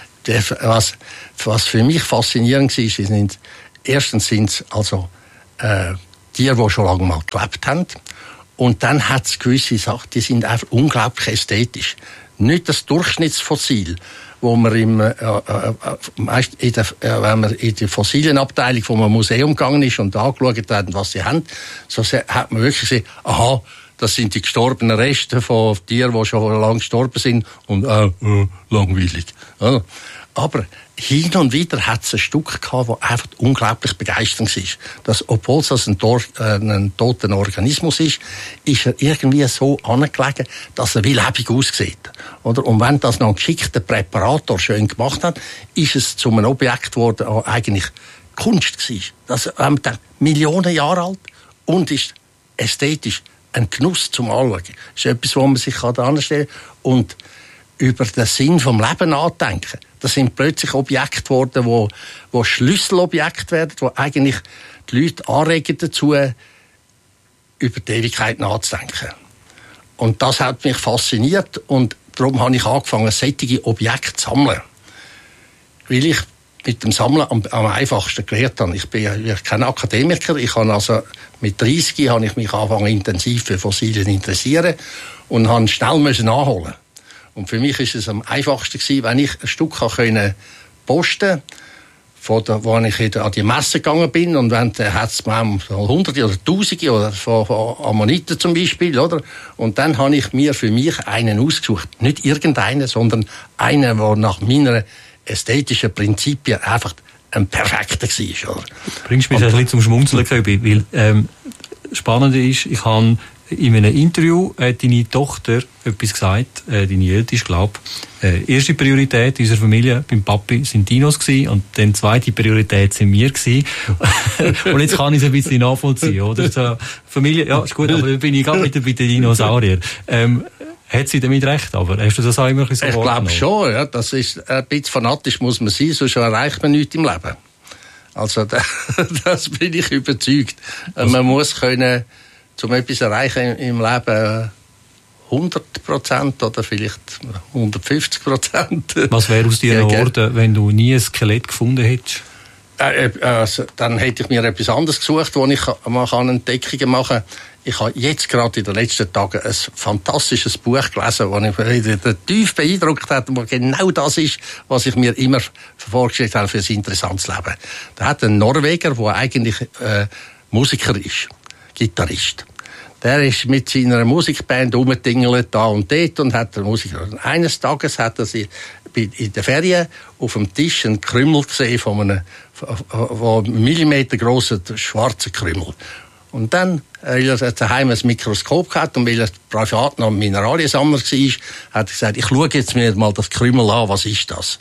Was, was für mich faszinierend war, sind, erstens sind es also äh, Tiere, die schon lange mal gelebt haben, und dann hat es gewisse Sachen, die sind einfach unglaublich ästhetisch. Nicht das Durchschnittsfossil, wo man im, äh, äh, meist in der, äh, wenn man in der Fossilienabteilung vom Museum gegangen ist und angeschaut hat, was sie haben, so hat man wirklich gesehen, aha, das sind die gestorbenen Reste von Tieren, die schon lange gestorben sind, und äh, äh, langweilig. Ja. Aber hin und wieder hat es ein Stück gehabt, das einfach unglaublich begeisternd war. Dass, obwohl es ein, Tor, äh, ein toter Organismus ist, ist er irgendwie so angelegen, dass er wie lebendig aussieht. Oder? Und wenn das noch ein geschickter Präparator schön gemacht hat, ist es zu einem Objekt geworden, das eigentlich Kunst war. Das ähm, Millionen Jahre alt und ist ästhetisch ein Genuss zum Anschauen. Das ist etwas, wo man sich anstellen kann. Und über den Sinn vom Leben nachdenken. Das sind plötzlich Objekte geworden, wo, wo Schlüsselobjekte werden, wo eigentlich die Leute anregen dazu, über die Ewigkeit nachzudenken. Und das hat mich fasziniert, und darum habe ich angefangen, solche Objekte zu sammeln. Weil ich mit dem Sammeln am, am einfachsten gelernt habe. Ich bin ja kein Akademiker. Ich habe also mit dreißig habe ich mich angefangen, intensiv für Fossilien zu interessieren und habe schnell müssen nachholen. Und für mich ist es am einfachsten gewesen, wenn ich ein Stück können posten, von der, wo ich an die Messe gegangen bin, und wenn dann hat es hunderte oder tausende oder von, von Ammoniten zum Beispiel, oder? Und dann habe ich mir für mich einen ausgesucht, nicht irgendeinen, sondern einen, der nach meiner ästhetischen Prinzipien einfach ein perfekter war, oder? Bringst mich ein bisschen zum Schmunzeln, weil ähm, spannend ist, ich habe in einem Interview hat deine Tochter etwas gesagt, äh, deine älteste, glaube ich. Äh, erste Priorität unserer Familie beim Papi sind Dinos gewesen, und dann zweite Priorität sind wir gewesen. Und jetzt kann ich es ein bisschen nachvollziehen, oder? So, Familie, ja, ist gut, aber dann bin ich gerade wieder bei den Dinosauriern. Ähm, hat sie damit recht, aber hast du das auch immer so Ich glaube schon, ja. Das ist, ein bisschen fanatisch muss man sein, sonst erreicht man nichts im Leben. Also, da, das bin ich überzeugt. Also, man muss können, um etwas erreichen im Leben, hundert Prozent oder vielleicht hundertfünfzig Prozent. Was wäre aus dir geworden, wenn du nie ein Skelett gefunden hättest? Äh, also, dann hätte ich mir etwas anderes gesucht, wo ich mal Entdeckungen machen kann. Ich habe jetzt gerade in den letzten Tagen ein fantastisches Buch gelesen, das mich tief beeindruckt hat, wo genau das ist, was ich mir immer vorgestellt habe für ein interessantes Leben. Da hat ein Norweger, der eigentlich äh, Musiker ist, Gitarrist. Der ist mit seiner Musikband rumgetingelt da und dort und hat der Musiker. Und eines Tages hat er sie in der Ferien auf dem Tisch einen Krümel gesehen von einem, von einem Millimeter grossen schwarzen Krümel. Und dann, weil er daheim ein Mikroskop gehabt und weil er privat noch ein Mineraliensammler war, hat er gesagt, ich schaue jetzt mir mal das Krümel an, was ist das?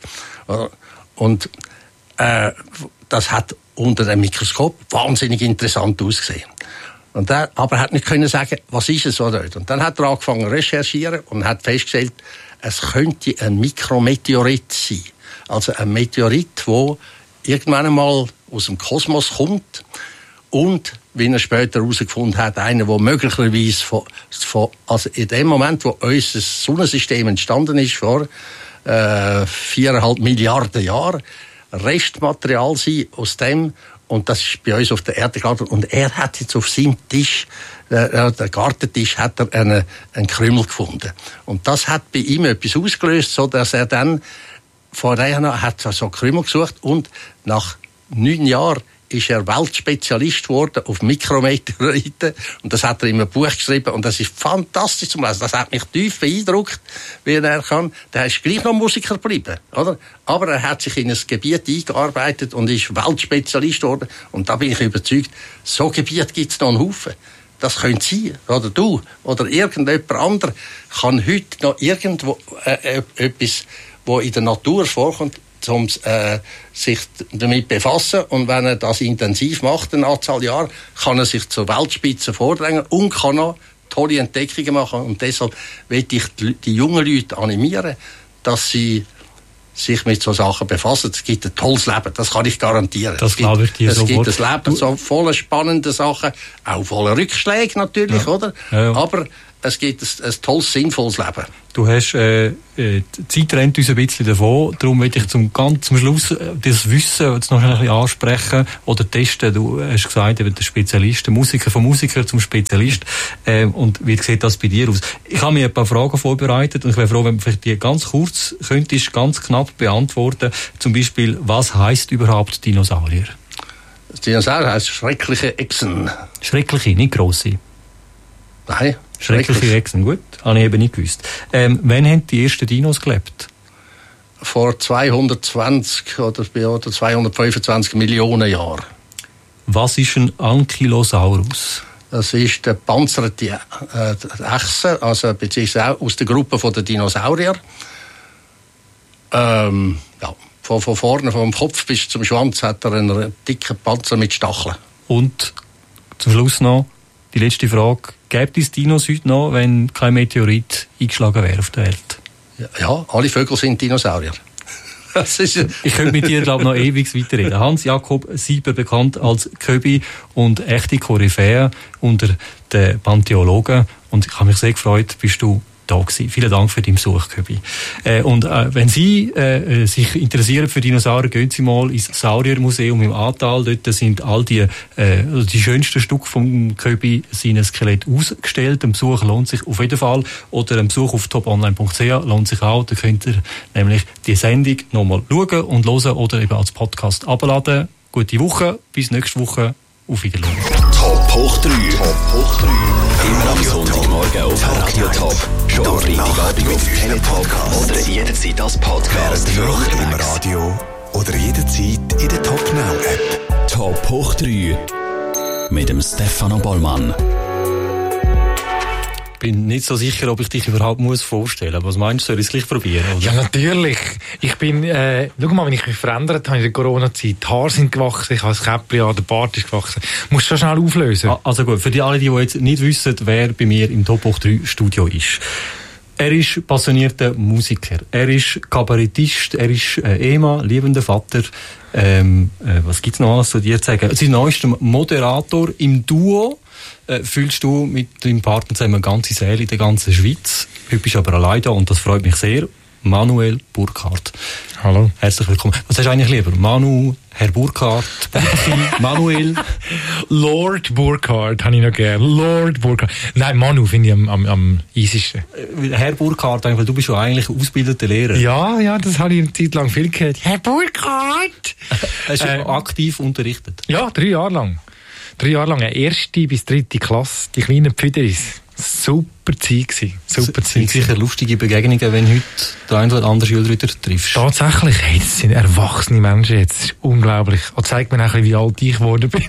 Und äh, das hat unter dem Mikroskop wahnsinnig interessant ausgesehen. Und er, aber er hat nicht können sagen, was ist es so dort. Und dann hat er angefangen zu recherchieren und hat festgestellt, es könnte ein Mikrometeorit sein. Also ein Meteorit, der irgendwann einmal aus dem Kosmos kommt und, wie er später herausgefunden hat, einer, der möglicherweise von, von, also in dem Moment, wo unser Sonnensystem entstanden ist, vor äh, viereinhalb Milliarden Jahren, Restmaterial sein aus dem. Und das ist bei uns auf der Erde gelandet. Und er hat jetzt auf seinem Tisch, äh, der Gartentisch, hat er einen, einen Krümel gefunden. Und das hat bei ihm etwas ausgelöst, so dass er dann von daher hat so Krümel gesucht und nach neun Jahren ist er Weltspezialist geworden auf Mikrometeoriten. Und das hat er in einem Buch geschrieben. Und das ist fantastisch zum Lesen. Das hat mich tief beeindruckt, wie er kann. Der ist gleich noch Musiker geblieben, oder? Aber er hat sich in ein Gebiet eingearbeitet und ist Weltspezialist geworden. Und da bin ich überzeugt, so Gebiet gibt es noch einen Haufen. Das könnte sein. Oder du. Oder irgendjemand anderer kann heute noch irgendwo äh, etwas, wo in der Natur vorkommt, um äh, sich damit befassen. Und wenn er das intensiv macht, eine Anzahl Jahre, kann er sich zur Weltspitze vordrängen und kann auch tolle Entdeckungen machen. Und deshalb will ich die, die jungen Leute animieren, dass sie sich mit so Sachen befassen. Es gibt ein tolles Leben, das kann ich garantieren. Das glaube ich dir sofort. Es gibt ein Leben, du, so voller spannender Sachen, auch voller Rückschläge natürlich, ja. oder? Ja, ja. Aber es gibt ein, ein tolles, sinnvolles Leben. Du hast, äh, die Zeit rennt uns ein bisschen davon, darum möchte ich zum, ganz zum Schluss das Wissen jetzt noch ein bisschen ansprechen oder testen. Du hast gesagt, eben der Spezialist, der Musiker vom Musiker zum Spezialist. Äh, und wie sieht das bei dir aus? Ich habe mir ein paar Fragen vorbereitet und ich wäre froh, wenn du vielleicht die ganz kurz könntest, ganz knapp beantworten. Zum Beispiel, was heisst überhaupt Dinosaurier? Das Dinosaurier heisst schreckliche Echsen. Schreckliche, nicht grosse? Nein. Schreckliche Echsen, gut. Habe ich eben nicht gewusst. Ähm, wann haben die ersten Dinos gelebt? Vor zweihundertzwanzig oder, oder zweihundertfünfundzwanzig Millionen Jahren. Was ist ein Ankylosaurus? Das ist der panzerte äh, Echse, also beziehungsweise auch aus der Gruppe der Dinosaurier. Ähm, ja, von, von vorne, vom Kopf bis zum Schwanz hat er einen dicken Panzer mit Stacheln. Und zum Schluss noch die letzte Frage. Gäbe es Dinos heute noch, wenn kein Meteorit eingeschlagen wäre auf der Welt? Ja, ja, alle Vögel sind Dinosaurier. Das ist ich könnte mit dir, glaube ich, noch ewig weiterreden. Hans-Jakob Sieber, bekannt als Köbi und echte Koryphäe unter den Paläontologen. Und ich habe mich sehr gefreut, bist du da gewesen. Vielen Dank für deinen Besuch, Köbi. Äh, und äh, wenn Sie äh, sich interessieren für Dinosaurier, gehen Sie mal ins Sauriermuseum im Ahrtal. Dort sind all die, äh, die schönsten Stücke vom Köbi, seinen Skelett ausgestellt. Ein Besuch lohnt sich auf jeden Fall. Oder ein Besuch auf top online punkt c h lohnt sich auch. Da könnt ihr nämlich die Sendung nochmal schauen und hören oder eben als Podcast abladen. Gute Woche, bis nächste Woche. Auf Wiedersehen. Top hoch drei. Top hoch drei. Immer am Sonntagmorgen auf Radio Top. Schon am Freitagabend auf Teletop oder jederzeit als Podcast. Während im Radio oder jederzeit in der Top Now App. Top hoch drei. Mit dem Stefano Bollmann. Ich bin nicht so sicher, ob ich dich überhaupt muss vorstellen muss. Was meinst du, soll ich es gleich probieren? Oder? Ja, natürlich. Ich bin, äh, schau mal, wenn ich mich verändert habe in der Corona-Zeit. Die Haare sind gewachsen, ich habe das Käppchen an, der Bart ist gewachsen. Musst du schon schnell auflösen. Also gut, für die alle, die jetzt nicht wissen, wer bei mir im Top hoch drei Studio ist. Er ist passionierter Musiker, er ist Kabarettist, er ist äh, Ehemann, liebender Vater. Ähm, äh, was gibt's noch alles zu dir zu sagen? Sein neuester Moderator im Duo. Äh, fühlst du mit deinem Partner zusammen eine ganze Säle in der ganzen Schweiz. Heute bist du aber allein da und das freut mich sehr. Manuel Burkhardt. Hallo. Herzlich willkommen. Was hast du eigentlich lieber? Manu, Herr Burkhardt, Burki, Manuel? Lord Burkhardt habe ich noch gern. Lord Burkhardt. Nein, Manu finde ich am, am, am easiesten. Herr Burkhardt, weil du bist ja eigentlich ein ausgebildeter Lehrer. Ja, ja, das habe ich eine Zeit lang viel gehört. Herr Burkhardt! Hast du äh, aktiv unterrichtet? Ja, drei Jahre lang. Drei Jahre lang, eine erste bis dritte Klasse, die kleinen Pfüderis. Super Zeit gewesen. Super Zeit. Sind sicher lustige Begegnungen, wenn heute der eine oder andere Schüler wieder triffst. Tatsächlich, hey, das sind erwachsene Menschen jetzt. Das ist unglaublich. Und zeigt mir auch ein bisschen, wie alt ich geworden bin.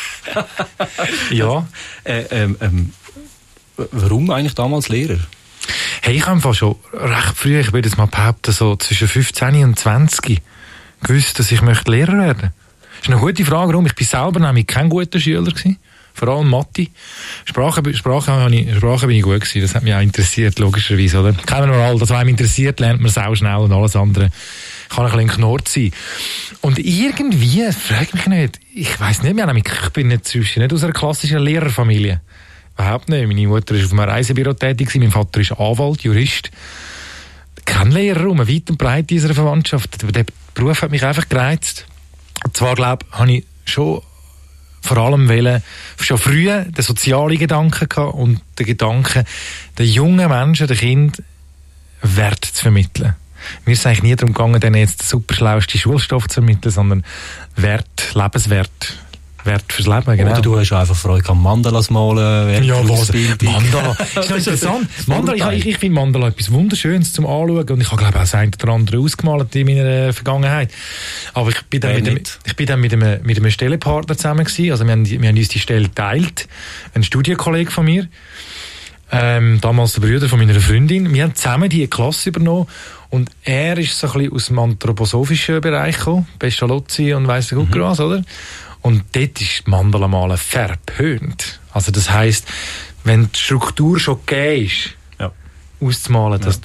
Ja. Äh, ähm, ähm, warum eigentlich damals Lehrer? Hey, ich habe einfach schon recht früh, ich würde jetzt mal behaupten, so zwischen fünfzehn und zwanzig gewusst, dass ich möchte Lehrer werden. Das ist eine gute Frage, warum. Ich bin selber nämlich kein guter Schüler gewesen. Vor allem Mathe. Sprache, Sprache, ich, Sprache bin ich gut gewesen. Das hat mich auch interessiert, logischerweise, oder? Kennen wir alle. Das, was einem interessiert, lernt man sau schnell und alles andere kann ein bisschen knurrt sein. Und irgendwie, frag mich nicht, ich weiss nicht mehr, ich bin nicht, nicht aus einer klassischen Lehrerfamilie. Überhaupt nicht. Meine Mutter war auf einem Reisebüro tätig, mein Vater ist Anwalt, Jurist. Kein Lehrer rum, weit und breit in unserer Verwandtschaft. Der Beruf hat mich einfach gereizt. Und zwar, glaube ich, habe ich schon vor allem wollen, schon früh den sozialen Gedanken gehabt und den Gedanken, den jungen Menschen, den Kindern Wert zu vermitteln. Mir ist es eigentlich nie darum gegangen, denen jetzt den super schlauesten Schulstoff zu vermitteln, sondern Wert, Lebenswert, Wert fürs Leben, genau. Oder du hast einfach Freude am Mandalas malen. Ja, was? Mandala. Das ist interessant. Mandala, ich, ich finde Mandala etwas Wunderschönes zum Anschauen und ich habe, glaube ich, auch das eine oder andere ausgemalt in meiner Vergangenheit. Aber ich bin dann, mit dem, ich bin dann mit einem, mit einem Stellenpartner zusammen gewesen. Also wir haben, wir haben uns die Stelle geteilt. Ein Studienkollege von mir. Ähm, damals der Bruder von meiner Freundin. Wir haben zusammen die Klasse übernommen und er ist so ein bisschen aus dem anthroposophischen Bereich gekommen. Pestalozzi und weiss der Gucker was, oder? Und dort ist Mandala malen verpönt. Also das heisst, wenn die Struktur schon gegeben ist, ja, auszumalen, das ja. tut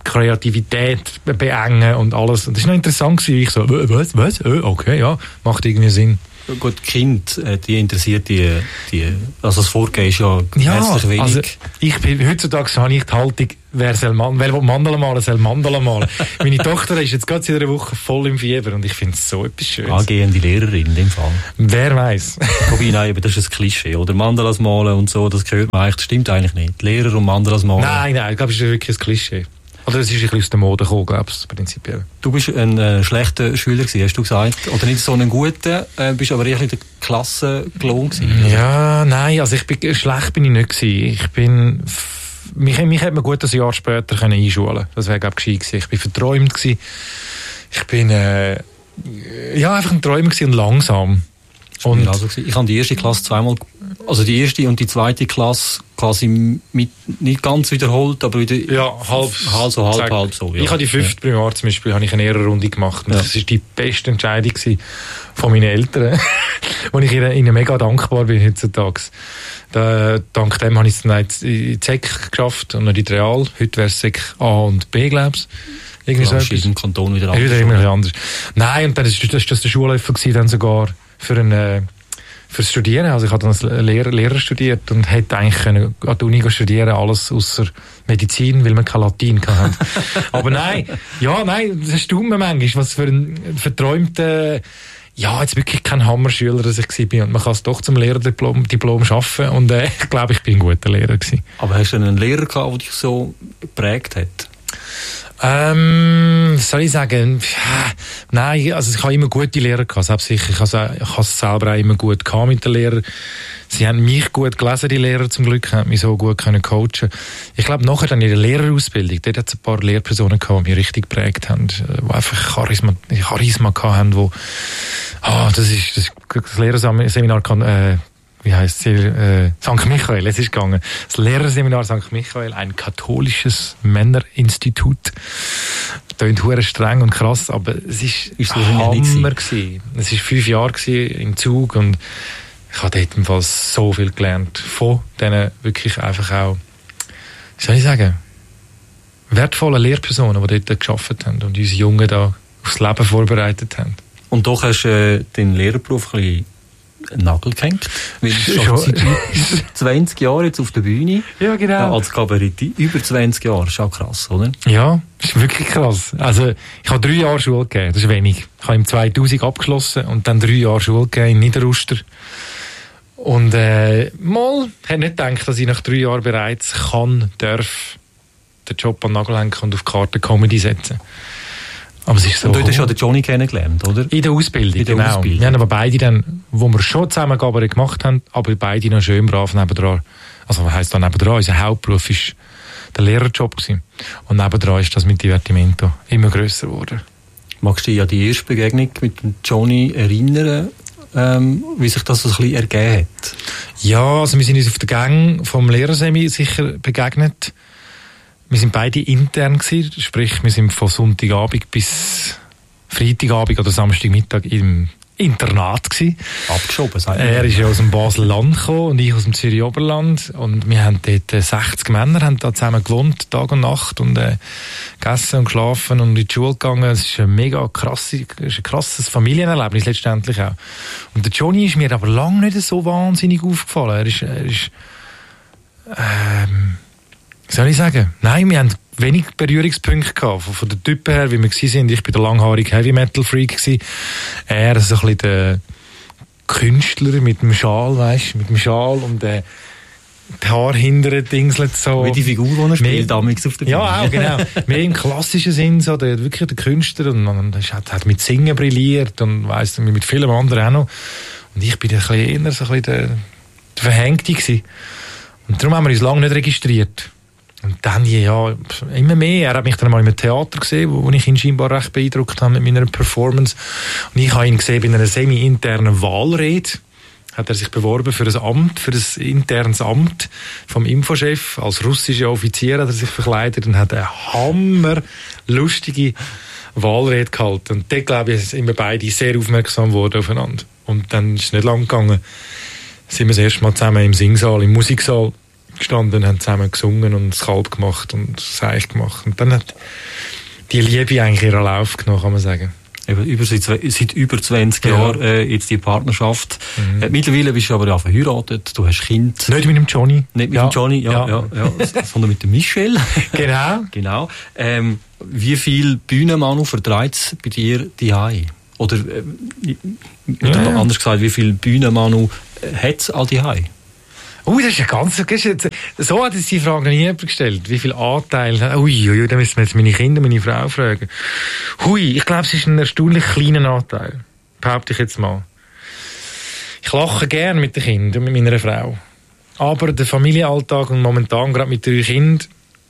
Kreativität beengen und alles. Und das war noch interessant gewesen, wie ich so, was, was, okay, ja, macht irgendwie Sinn. Gut, Kind, die interessiert die, die, also das Vorgehen ist ja herzlich wenig. Also ich bin, heutzutage habe ich die Haltung, wer soll man, wer will Mandala malen, soll Mandala malen. Meine Tochter ist jetzt gerade seit einer Woche voll im Fieber und ich finde es so etwas Schönes. Angehende Lehrerin in dem Fall. Wer weiß. Wobei, nein, das ist ein Klischee, oder? Mandalas malen und so, das gehört man eigentlich, das stimmt eigentlich nicht. Lehrer und Mandalas malen. Nein, nein, ich glaube, das ist wirklich ein Klischee. Oder es ist ein bisschen aus der Mode gekommen, glaube ich, prinzipiell. Du bist ein äh, schlechter Schüler gewesen, hast du gesagt. Oder nicht so ein guter, äh, bist aber eher in der Klasse gelohnt gewesen. Ja, nein, also ich bin, schlecht bin ich nicht gewesen. Ich bin, mich, mich hätte man gut ein Jahr später können einschulen. Das wäre, glaube ich, gescheit gewesen. Ich bin verträumt gewesen. Ich bin, äh, ja, einfach ein Träumer gewesen und langsam. Und also ich habe die erste Klasse zweimal, also die erste und die zweite Klasse quasi mit, nicht ganz wiederholt, aber wieder ja, halb, halb so, halb, sag, halb so. Ja. Ich habe die fünfte ja. Primar zum Beispiel, habe ich eine Lehrerrunde gemacht. Und ja. Das war die beste Entscheidung von meinen Eltern, wo ich ihnen, ihnen mega dankbar bin heutzutage. Da, dank dem habe ich es dann in die S E C geschafft und noch in die Real. Heute wäre es S E C A und B, glaube ich. Irgendwie so etwas. Im Kanton wieder anders. Wieder immer anders. Nein, und dann ist das, das der Schulläufer gewesen, dann sogar für ein, äh, fürs Studieren. Also ich habe dann als Lehrer, Lehrer studiert und hätte eigentlich können an der Uni studieren, alles außer Medizin, weil wir kein Latein hatten. Aber nein, ja, nein, das erstaunt mir manchmal, was für ein verträumter, ja, jetzt wirklich kein Hammerschüler, dass ich war. Und man kann es doch zum Lehrerdiplom Diplom schaffen und äh, ich glaube, ich bin ein guter Lehrer gewesen. Aber hast du einen Lehrer gehabt, der dich so geprägt hat? Ähm, soll ich sagen, ja, nein, also ich habe immer gute Lehrer gehabt, selbst ich, ich habe es selber auch immer gut gehabt mit den Lehrern. Sie haben mich gut gelesen, die Lehrer zum Glück, haben mich so gut können coachen. Ich glaube, nachher dann in der Lehrerausbildung, dort hat es ein paar Lehrpersonen gehabt, die mich richtig geprägt haben, die einfach Charisma, Charisma gehabt haben, wo, ah, oh, das ist, das, das Lehrerseminar kann, äh, wie heisst es, äh, Sankt Michael, es ist gegangen. Das Lehrerseminar Sankt Michael, ein katholisches Männerinstitut. Klingt hure streng und krass, aber es ist, ist ein Hammer gewesen. Es war fünf Jahre im Zug und ich habe dort im Fall so viel gelernt. Von denen wirklich einfach auch, wie soll ich sagen, wertvolle Lehrpersonen, die dort gearbeitet haben und uns Jungen da aufs Leben vorbereitet haben. Und doch hast du äh, den Lehrerberuf ein bisschen einen Nagel gehängt. Weil du seit über zwanzig Jahren jetzt auf der Bühne. Ja, genau. Ja, als Kabarettist. Über zwanzig Jahre. Das ist auch krass, oder? Ja, das ist wirklich krass. Also, ich habe drei Jahre Schule gegeben. Das ist wenig. Ich habe im zweitausend abgeschlossen und dann drei Jahre Schule gegeben in Niederuster. Und, äh, mal, ich hätte nicht gedacht, dass ich nach drei Jahren bereits kann, darf, den Job an den Nagel hängen und auf die Karte Comedy setzen. Aber es ist so. Und dort hast du ja den Johnny kennengelernt, oder? In der Ausbildung, in der genau. Ausbildung. Wir haben aber beide dann, wo wir schon zusammen Kabarett gemacht haben, aber beide noch schön brav nebendran. Also, was heisst da nebendran? Unser Hauptberuf war der Lehrerjob gewesen. Und nebendran ist das mit Divertimento immer grösser geworden. Magst du dich an die erste Begegnung mit dem Johnny erinnern, ähm, wie sich das so ein bisschen ergeben hat? Ja, also wir sind uns auf der Gang vom Lehrersemi sicher begegnet. Wir sind beide intern gewesen, sprich, wir sind von Sonntagabend bis Freitagabend oder Samstagmittag im Internat gewesen. Abgeschoben, sagt man. Er ist ja aus dem Basel-Land gekommen und ich aus dem Zürich-Oberland. Und wir haben dort äh, sechzig Männer, haben da zusammen gewohnt, Tag und Nacht, und äh, gegessen und geschlafen und in die Schule gegangen. Es ist ein mega krasses, ist ein krasses Familienerlebnis letztendlich auch. Und der Johnny ist mir aber lange nicht so wahnsinnig aufgefallen. Er ist, er ist ähm, wie soll ich sagen? Nein, wir haben wenig Berührungspunkte gehabt. Von, von den Typen her, wie wir waren. Ich war der langhaarige Heavy-Metal-Freak gewesen. Er so ein bisschen der Künstler mit dem Schal, weisst, mit dem Schal und äh, die Haare hinterher dingselt so. Wie die Figur, die er spielt, damals auf der Bühne. Ja, auch, genau. Mehr im klassischen Sinn, so, der, wirklich der Künstler, und, und er hat, hat mit Singen brilliert und weiss, mit vielen anderen auch noch. Und ich bin ein bisschen eher so ein bisschen der, der Verhängte gewesen. Und darum haben wir uns lange nicht registriert. Und dann, ja, immer mehr. Er hat mich dann mal im Theater gesehen, wo, wo ich ihn scheinbar recht beeindruckt habe mit meiner Performance. Und ich habe ihn gesehen bei einer semi-internen Wahlrede. Hat er sich beworben für ein Amt, für ein internes Amt vom Infochef. Als russischer Offizier hat er sich verkleidet und hat eine hammerlustige Wahlrede gehalten. Und dort, glaube ich, sind wir beide sehr aufmerksam geworden aufeinander. Und dann ist es nicht lang gegangen. Sind wir das erste Mal zusammen im Singsaal, im Musiksaal gestanden und haben zusammen gesungen und das Kalb gemacht und das Eich gemacht. Und dann hat die Liebe eigentlich ihren Lauf genommen, kann man sagen. Über, seit, seit über zwanzig ja. Jahren äh, jetzt die Partnerschaft. Mhm. Äh, mittlerweile bist du aber ja verheiratet, du hast Kind. Nicht mit dem Johnny. Nicht mit ja. dem Johnny, ja, ja. ja, ja sondern mit dem Michel. Genau. genau. Ähm, wie viel Bühnenmanu vertreibt es bei dir daheim? Oder, äh, oder ja. anders gesagt, wie viel Bühnenmanu hat es all daheim? Ui, das ist ja ganz, so hat es die Frage noch nie jemand gestellt. Wie viel Anteil, ui, ui, da müssen wir jetzt meine Kinder, meine Frau fragen. Hui, ich glaube, es ist ein erstaunlich kleiner Anteil. Behaupte ich jetzt mal. Ich lache gern mit den Kindern, mit meiner Frau. Aber der Familienalltag und momentan gerade mit drei Kindern,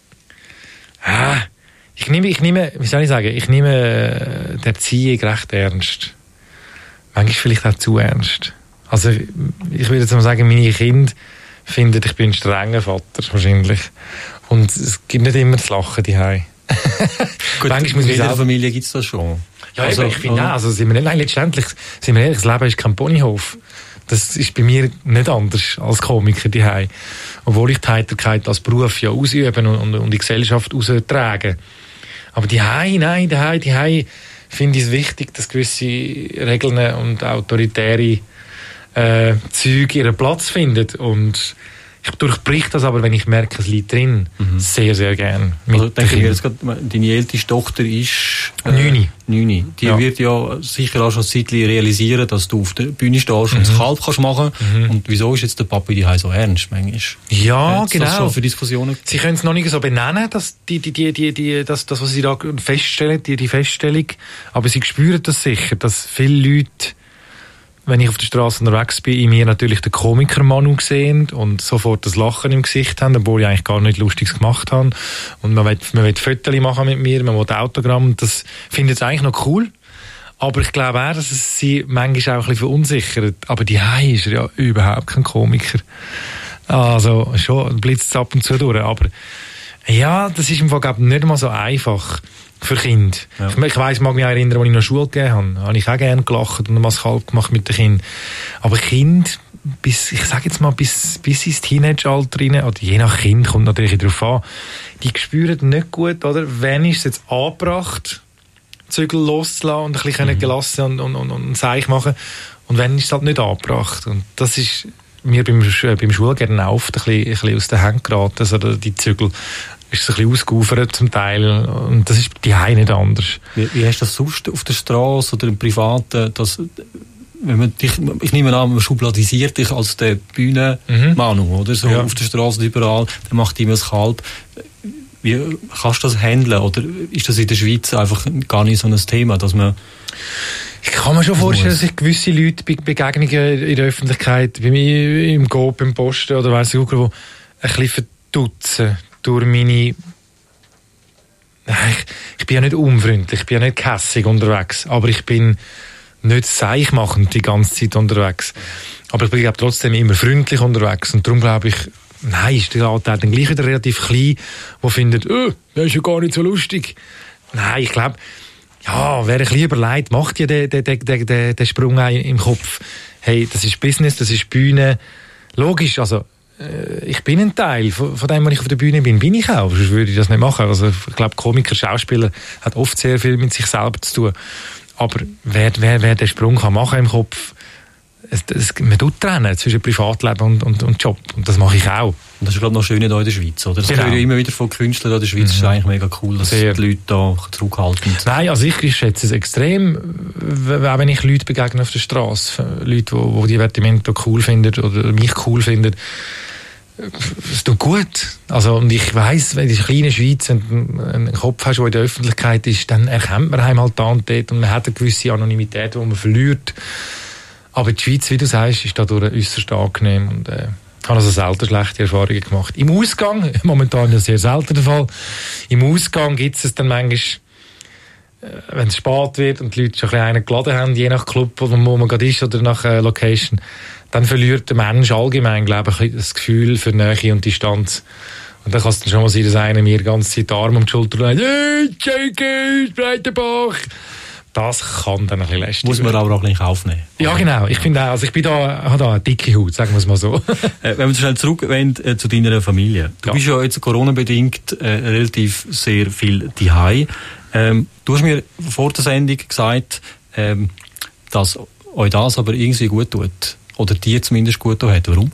ah, ich nehme, ich nehme, wie soll ich sagen, ich nehme die Erziehung recht ernst. Manchmal vielleicht auch zu ernst. Also, ich würde jetzt mal sagen, meine Kinder finden, ich bin ein strenger Vater, wahrscheinlich. Und es gibt nicht immer das Lachen daheim. Gut, in jeder Familie gibt es das schon. Ja, also, ich finde auch, also sind wir nicht, nein, letztendlich, sind wir ehrlich, das Leben ist kein Ponyhof. Das ist bei mir nicht anders als Komiker daheim. Obwohl ich die Heiterkeit als Beruf ja ausüben und, und, und die Gesellschaft austragen. Aber daheim, nein, daheim, daheim finde ich es wichtig, dass gewisse Regeln und autoritäre äh, Züge ihren Platz finden. Und ich durchbrich das aber, wenn ich merke, es liegt drin, mhm. sehr, sehr gern. Also denke ich jetzt gerade, deine älteste Tochter ist äh, Neuni. Neuni. Die ja. wird ja sicher auch schon ein Zeitchen realisieren, dass du auf der Bühne stehst mhm. und das Kalb kannst machen. Mhm. Und wieso ist jetzt der Papi die so ernst manchmal? Ja, Hat's genau. Das schon für Diskussionen? Sie können es noch nicht so benennen, dass die, die, die, die, die, das, das, was sie da feststellen, die, die Feststellung. Aber sie spüren das sicher, dass viele Leute, wenn ich auf der Straße unterwegs bin, in mir natürlich den Komiker-Manu sehen und sofort das Lachen im Gesicht haben, obwohl ich eigentlich gar nicht Lustiges gemacht habe. Und man will, man will Fotos machen mit mir, man will Autogramm. Das finde ich eigentlich noch cool. Aber ich glaube auch, dass es sie manchmal auch ein bisschen verunsichert. Aber die Hai ist ja überhaupt kein Komiker. Also schon blitzt es ab und zu durch. Aber ja, das ist im Fall, glaube ich, nicht mal so einfach für Kinder. Ja. Ich, ich weiss, mag mich auch erinnern, als ich noch Schule gegeben habe, habe ich auch gerne gelacht und was halb gemacht mit den Kindern. Aber Kind, bis, ich sage jetzt mal, bis, bis ins Teenageralter rein, oder je nach Kind, kommt natürlich darauf an, die spüren nicht gut, oder? Wann ist es jetzt angebracht, Zügel loszulassen und ein bisschen mhm. gelassen und, und, und, und Seich machen, und wann ist es halt nicht angebracht. Und das ist mir beim, beim Schulgehen oft ein bisschen, ein bisschen aus den Händen geraten, also die Zügel. Ist es ein bisschen ausgeufert zum Teil. Und das ist die Hause nicht anders. Wie, wie hast du das sonst auf der Straße oder im Privaten? Dass, wenn man dich, ich nehme an, man schubladisiert dich als der Bühnenmanu, mhm. oder? So ja. Auf der Straße überall, der macht immer das Kalb. Wie kannst du das handeln? Oder ist das in der Schweiz einfach gar nicht so ein Thema, dass man... Ich kann mir schon vorstellen, dass ich gewisse Leute bei Begegnungen in der Öffentlichkeit, bei mir im Coop, im Posten oder weiss ich auch, wo ein bisschen verdutzen durch meine... Ich, ich bin ja nicht unfreundlich, ich bin ja nicht kässig unterwegs, aber ich bin nicht seichmachend die ganze Zeit unterwegs. Aber ich bin glaube, trotzdem immer freundlich unterwegs und darum glaube ich, nein, ist der Anteil dann gleich wieder relativ klein, der findet, oh, das ist ja gar nicht so lustig. Nein, ich glaube, ja, wer ein bisschen überlegt, macht ja den, den, den, den, den Sprung im Kopf. Hey, das ist Business, das ist Bühne. Logisch, also ich bin ein Teil von, von dem, wenn ich auf der Bühne bin, bin ich auch, sonst würde ich das nicht machen. Also ich glaube, Komiker, Schauspieler hat oft sehr viel mit sich selber zu tun. Aber wer, wer, wer den Sprung kann machen im Kopf, es, es, man tut trennen zwischen Privatleben und, und, und Job. Und das mache ich auch. Und das ist glaube ich noch schön hier in der Schweiz, oder? Das genau. höre ich immer wieder von Künstlern in der Schweiz. Das mhm. ist eigentlich mega cool, dass sehr. Die Leute da zurückhalten. Nein, also ich, ich schätze es extrem, auch wenn ich Leute begegne auf der Straße. Leute, die, die Divertimento cool finden oder mich cool finden. Es tut gut. Also, und ich weiss, wenn du in einer kleinen Schweiz einen Kopf hast, der in der Öffentlichkeit ist, dann erkennt man einen halt da und dort und man hat eine gewisse Anonymität, die man verliert. Aber die Schweiz, wie du sagst, ist dadurch äußerst angenehm und äh, ich habe also selten schlechte Erfahrungen gemacht. Im Ausgang, momentan ja sehr selten der Fall, im Ausgang gibt es dann manchmal, äh, wenn es spät wird und die Leute schon ein bisschen einen geladen haben, je nach Club, wo man gerade ist oder nach äh, Location, dann verliert der Mensch allgemein, glaube ich, das Gefühl für Nähe und Distanz. Und dann kann es dann schon mal sein, dass einer mir die ganze Zeit die Arme um die Schulter legt, «Hey, J K, Breitenbach!» das kann dann ein bisschen lästig Muss man aber auch nicht aufnehmen. Ja, genau. Ich finde auch, also ich bin da, habe da eine dicke Haut, sagen wir es mal so. äh, wenn wir schnell zurückwenden äh, zu deiner Familie. Du ja. bist ja jetzt Corona-bedingt äh, relativ sehr viel daheim. Ähm, du hast mir vor der Sendung gesagt, ähm, dass euch das aber irgendwie gut tut. Oder dir zumindest gut tut. Warum?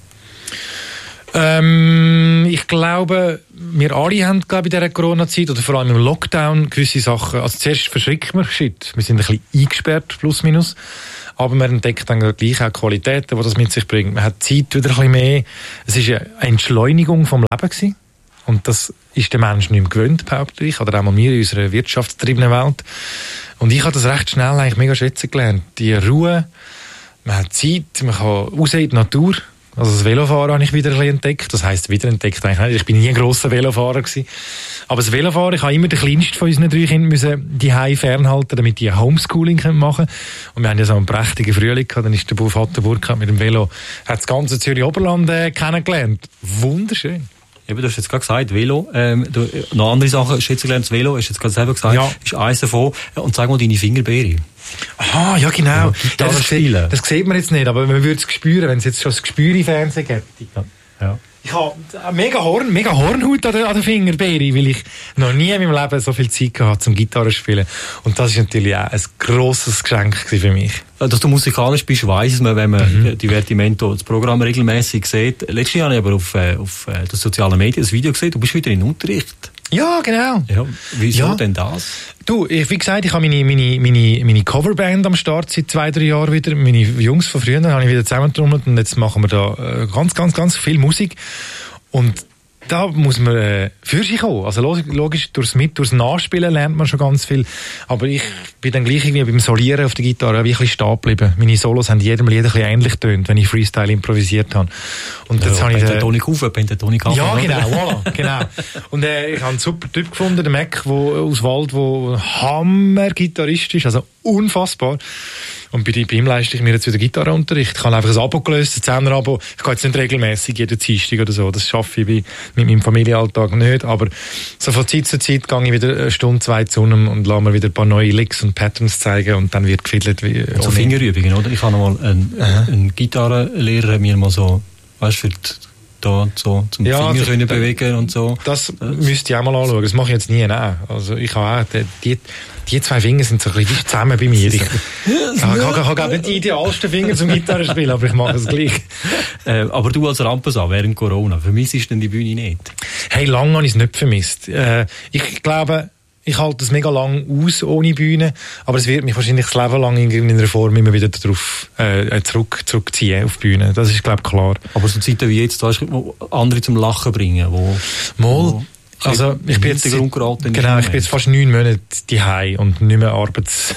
Ähm, ich glaube, wir alle haben, glaube ich, in dieser Corona-Zeit, oder vor allem im Lockdown, gewisse Sachen, also zuerst verschreckt man, shit, wir sind ein bisschen eingesperrt, plus minus, aber man entdeckt dann gleich auch Qualitäten, die das mit sich bringt. Man hat Zeit wieder ein bisschen mehr. Es war eine Entschleunigung vom Leben gewesen. Und das ist der Mensch nicht mehr gewöhnt, behaupte ich, oder auch mal wir in unserer wirtschaftsgetriebenen Welt. Und ich habe das recht schnell eigentlich mega schätzen gelernt. Die Ruhe, man hat Zeit, man kann raus in die Natur. Also das Velofahren habe ich wieder ein bisschen entdeckt. Das heisst, wieder entdeckt eigentlich nicht. Ich bin nie ein grosser Velofahrer gewesen. Aber das Velofahren, ich habe immer den kleinsten von unseren drei Kindern müssen die Hause fernhalten, damit die Homeschooling machen können. Und wir haben ja so einen prächtigen Frühling gehabt. Dann ist der Vater Burkhardt mit dem Velo, hat das ganze Zürich-Oberland äh, kennengelernt. Wunderschön. Eben, du hast jetzt gerade gesagt, Velo. Ähm, du, noch andere Sachen schätzen gelernt, das Velo, hast du jetzt gerade selber gesagt, ja. ist eins davon. Und sag mal deine Fingerbeere. Aha, ja genau. Ja, das, das, das sieht man jetzt nicht, aber man würde es spüren, wenn es jetzt schon das Gespür im Fernsehen gibt. Ja. Ja. Ich habe mega Horn, mega Hornhaut an der, an der Fingerbeere, weil ich noch nie in meinem Leben so viel Zeit hatte zum Gitarre spielen. Und das ist natürlich auch ein grosses Geschenk für mich. Dass du musikalisch bist, weiss man, wenn man Mhm. Divertimento, das Programm regelmäßig sieht. Letztes Jahr habe ich aber auf, äh, auf äh, den sozialen Medien ein Video gesehen, du bist wieder in Unterricht. Ja, genau. Ja, wieso Ja. denn das? Du, ich, wie gesagt, ich habe meine, meine, meine, meine Coverband am Start seit zwei, drei Jahren wieder. Meine Jungs von früher habe ich wieder zusammengetrommelt und jetzt machen wir da äh, ganz, ganz, ganz viel Musik. Und da muss man äh, für sich kommen. Also logisch, durchs Mit, durchs Nachspielen lernt man schon ganz viel. Aber ich bin dann gleich irgendwie beim Solieren auf der Gitarre wie ein bisschen stehen geblieben. Meine Solos haben jedem Lied ein bisschen ähnlich getönt, wenn ich Freestyle improvisiert habe. Und jetzt ja, habe ich den Pentatonik auf, Pentatonik ab. Ja, genau, voilà, genau. Und äh, ich habe einen super Typ gefunden, den Mac, wo, aus Wald, der Hammer-Gitarrist ist, also unfassbar. Und bei, bei ihm leiste ich mir jetzt wieder Gitarrenunterricht. Ich habe einfach ein Abo gelöst, ein Zehner-Abo. Ich gehe jetzt nicht regelmäßig jeden Dienstag oder so. Das schaffe ich bei, mit meinem Familienalltag nicht. Aber so von Zeit zu Zeit gehe ich wieder eine Stunde, zwei zu ihm und lasse mir wieder ein paar neue Licks und Patterns zeigen und dann wird gefiedelt. Wie, so Fingerübungen, oder? Ich habe noch mal einen, einen Gitarrenlehrer mir mal so, weißt du, für die, da so zum ja, Finger können da, bewegen und so. Das, das müsste ich auch mal anschauen. Das mache ich jetzt nie. Nein. Also ich habe auch, die, die zwei Finger sind so ein bisschen zusammen bei mir. Ich, ich habe, habe auch nicht die idealsten Finger zum Gitarrespielen, aber ich mache es gleich. Äh, aber du als Rampensau während Corona, vermisst du denn die Bühne nicht? Hey, lange habe ich es nicht vermisst. Äh, ich glaube, ich halte es mega lang aus ohne Bühne, aber es wird mich wahrscheinlich das Leben lang in einer Form immer wieder darauf äh, zurück, zurückziehen auf die Bühne. Das ist, glaube ich, klar. Aber so Zeiten wie jetzt, weißt du, wo andere zum Lachen bringen, wo... Mal. Wo Also ich bin jetzt genau, ich bin jetzt fast neun Monate daheim und nicht mehr arbeits,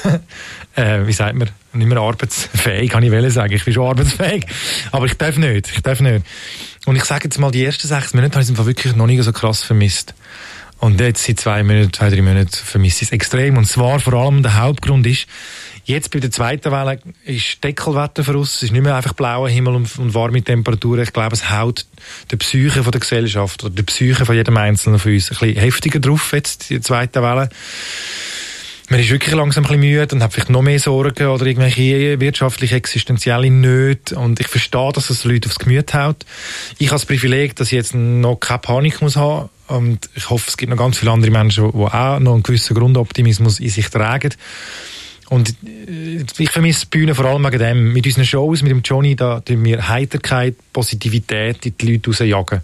äh, wie sagt man, nicht mehr arbeitsfähig, kann ich wollen sagen. Ich bin schon arbeitsfähig, aber ich darf nicht, ich darf nicht. Und ich sage jetzt mal, die ersten sechs Monate habe ich es einfach wirklich noch nicht so krass vermisst. Und jetzt seit zwei Monaten, zwei, drei Monaten vermisse ich es extrem. Und zwar vor allem der Hauptgrund ist, jetzt bei der zweiten Welle ist Deckelwetter für uns. Es ist nicht mehr einfach blauer Himmel und, und warme Temperaturen. Ich glaube, es haut der Psyche von der Gesellschaft oder der Psyche von jedem Einzelnen von uns ein bisschen heftiger drauf, jetzt die zweite Welle. Man ist wirklich langsam ein bisschen müde und hat vielleicht noch mehr Sorgen oder irgendwelche wirtschaftliche, existenzielle Nöte. Und ich verstehe, dass es Leute aufs Gemüt haut. Ich habe das Privileg, dass ich jetzt noch keine Panik muss haben. Und ich hoffe, es gibt noch ganz viele andere Menschen, die auch noch einen gewissen Grundoptimismus in sich tragen. Und ich vermisse die Bühne vor allem wegen dem. Mit unseren Shows, mit dem Johnny, da tun wir Heiterkeit, Positivität in die Leute rausjagen.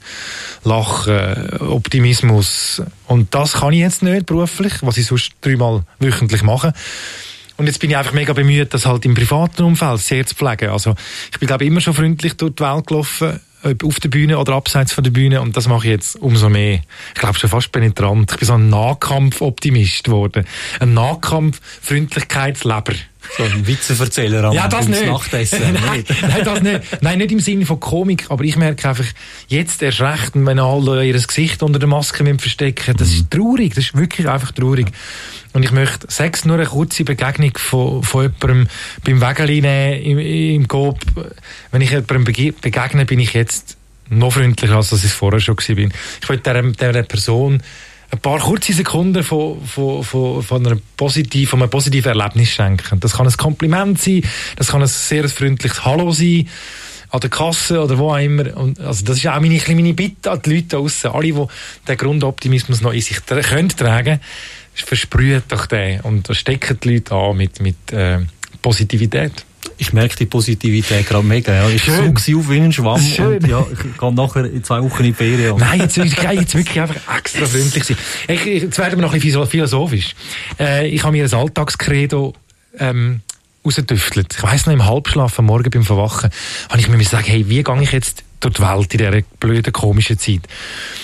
Lachen, Optimismus. Und das kann ich jetzt nicht beruflich, was ich sonst dreimal wöchentlich mache. Und jetzt bin ich einfach mega bemüht, das halt im privaten Umfeld sehr zu pflegen. Also ich bin, glaube ich, immer schon freundlich durch die Welt gelaufen, ob auf der Bühne oder abseits von der Bühne, und das mache ich jetzt umso mehr. Ich glaube schon fast penetrant. Ich bin so ein Nahkampf-Optimist geworden. Ein Nahkampf-Freundlichkeitsleber. So ein Witzeverzähler am ja, das nicht. Nachtessen. nein, nein, das nicht. Nein, nicht im Sinne von Komik, aber ich merke einfach, jetzt erst recht, wenn alle ihr Gesicht unter der Maske verstecken, das ist traurig, das ist wirklich einfach traurig. Und ich möchte, sechs nur eine kurze Begegnung von, von jemandem beim Wägeli nehmen, im, im Coop. Wenn ich jemandem bege- begegne, bin ich jetzt noch freundlicher, als ich es vorher schon war. Ich will dieser, dieser Person ein paar kurze Sekunden von, von, von, von, einer positiv, von einem positiven Erlebnis schenken. Das kann ein Kompliment sein, das kann ein sehr freundliches Hallo sein, an der Kasse oder wo auch immer. Und also das ist auch meine, meine Bitte an die Leute da draussen. Alle, die den Grundoptimismus noch in sich tra- können tragen, versprüht doch den und stecken die Leute an mit, mit äh, Positivität. Ich merke die Positivität gerade mega. Ja. Ich Schön. suche auf wie ein Schwamm Schön. und ja, ich gehe nachher in zwei Wochen in die Ferien. Nein, jetzt, jetzt, jetzt wirklich einfach extra freundlich sein. Ich, ich, jetzt werden wir noch ein bisschen philosophisch. Äh, ich habe mir ein Alltagskredo ähm, rausgetüftelt. Ich weiss noch, im Halbschlaf am Morgen beim Verwachen habe ich mir sagen, hey, wie gehe ich jetzt durch die Welt in dieser blöden, komischen Zeit?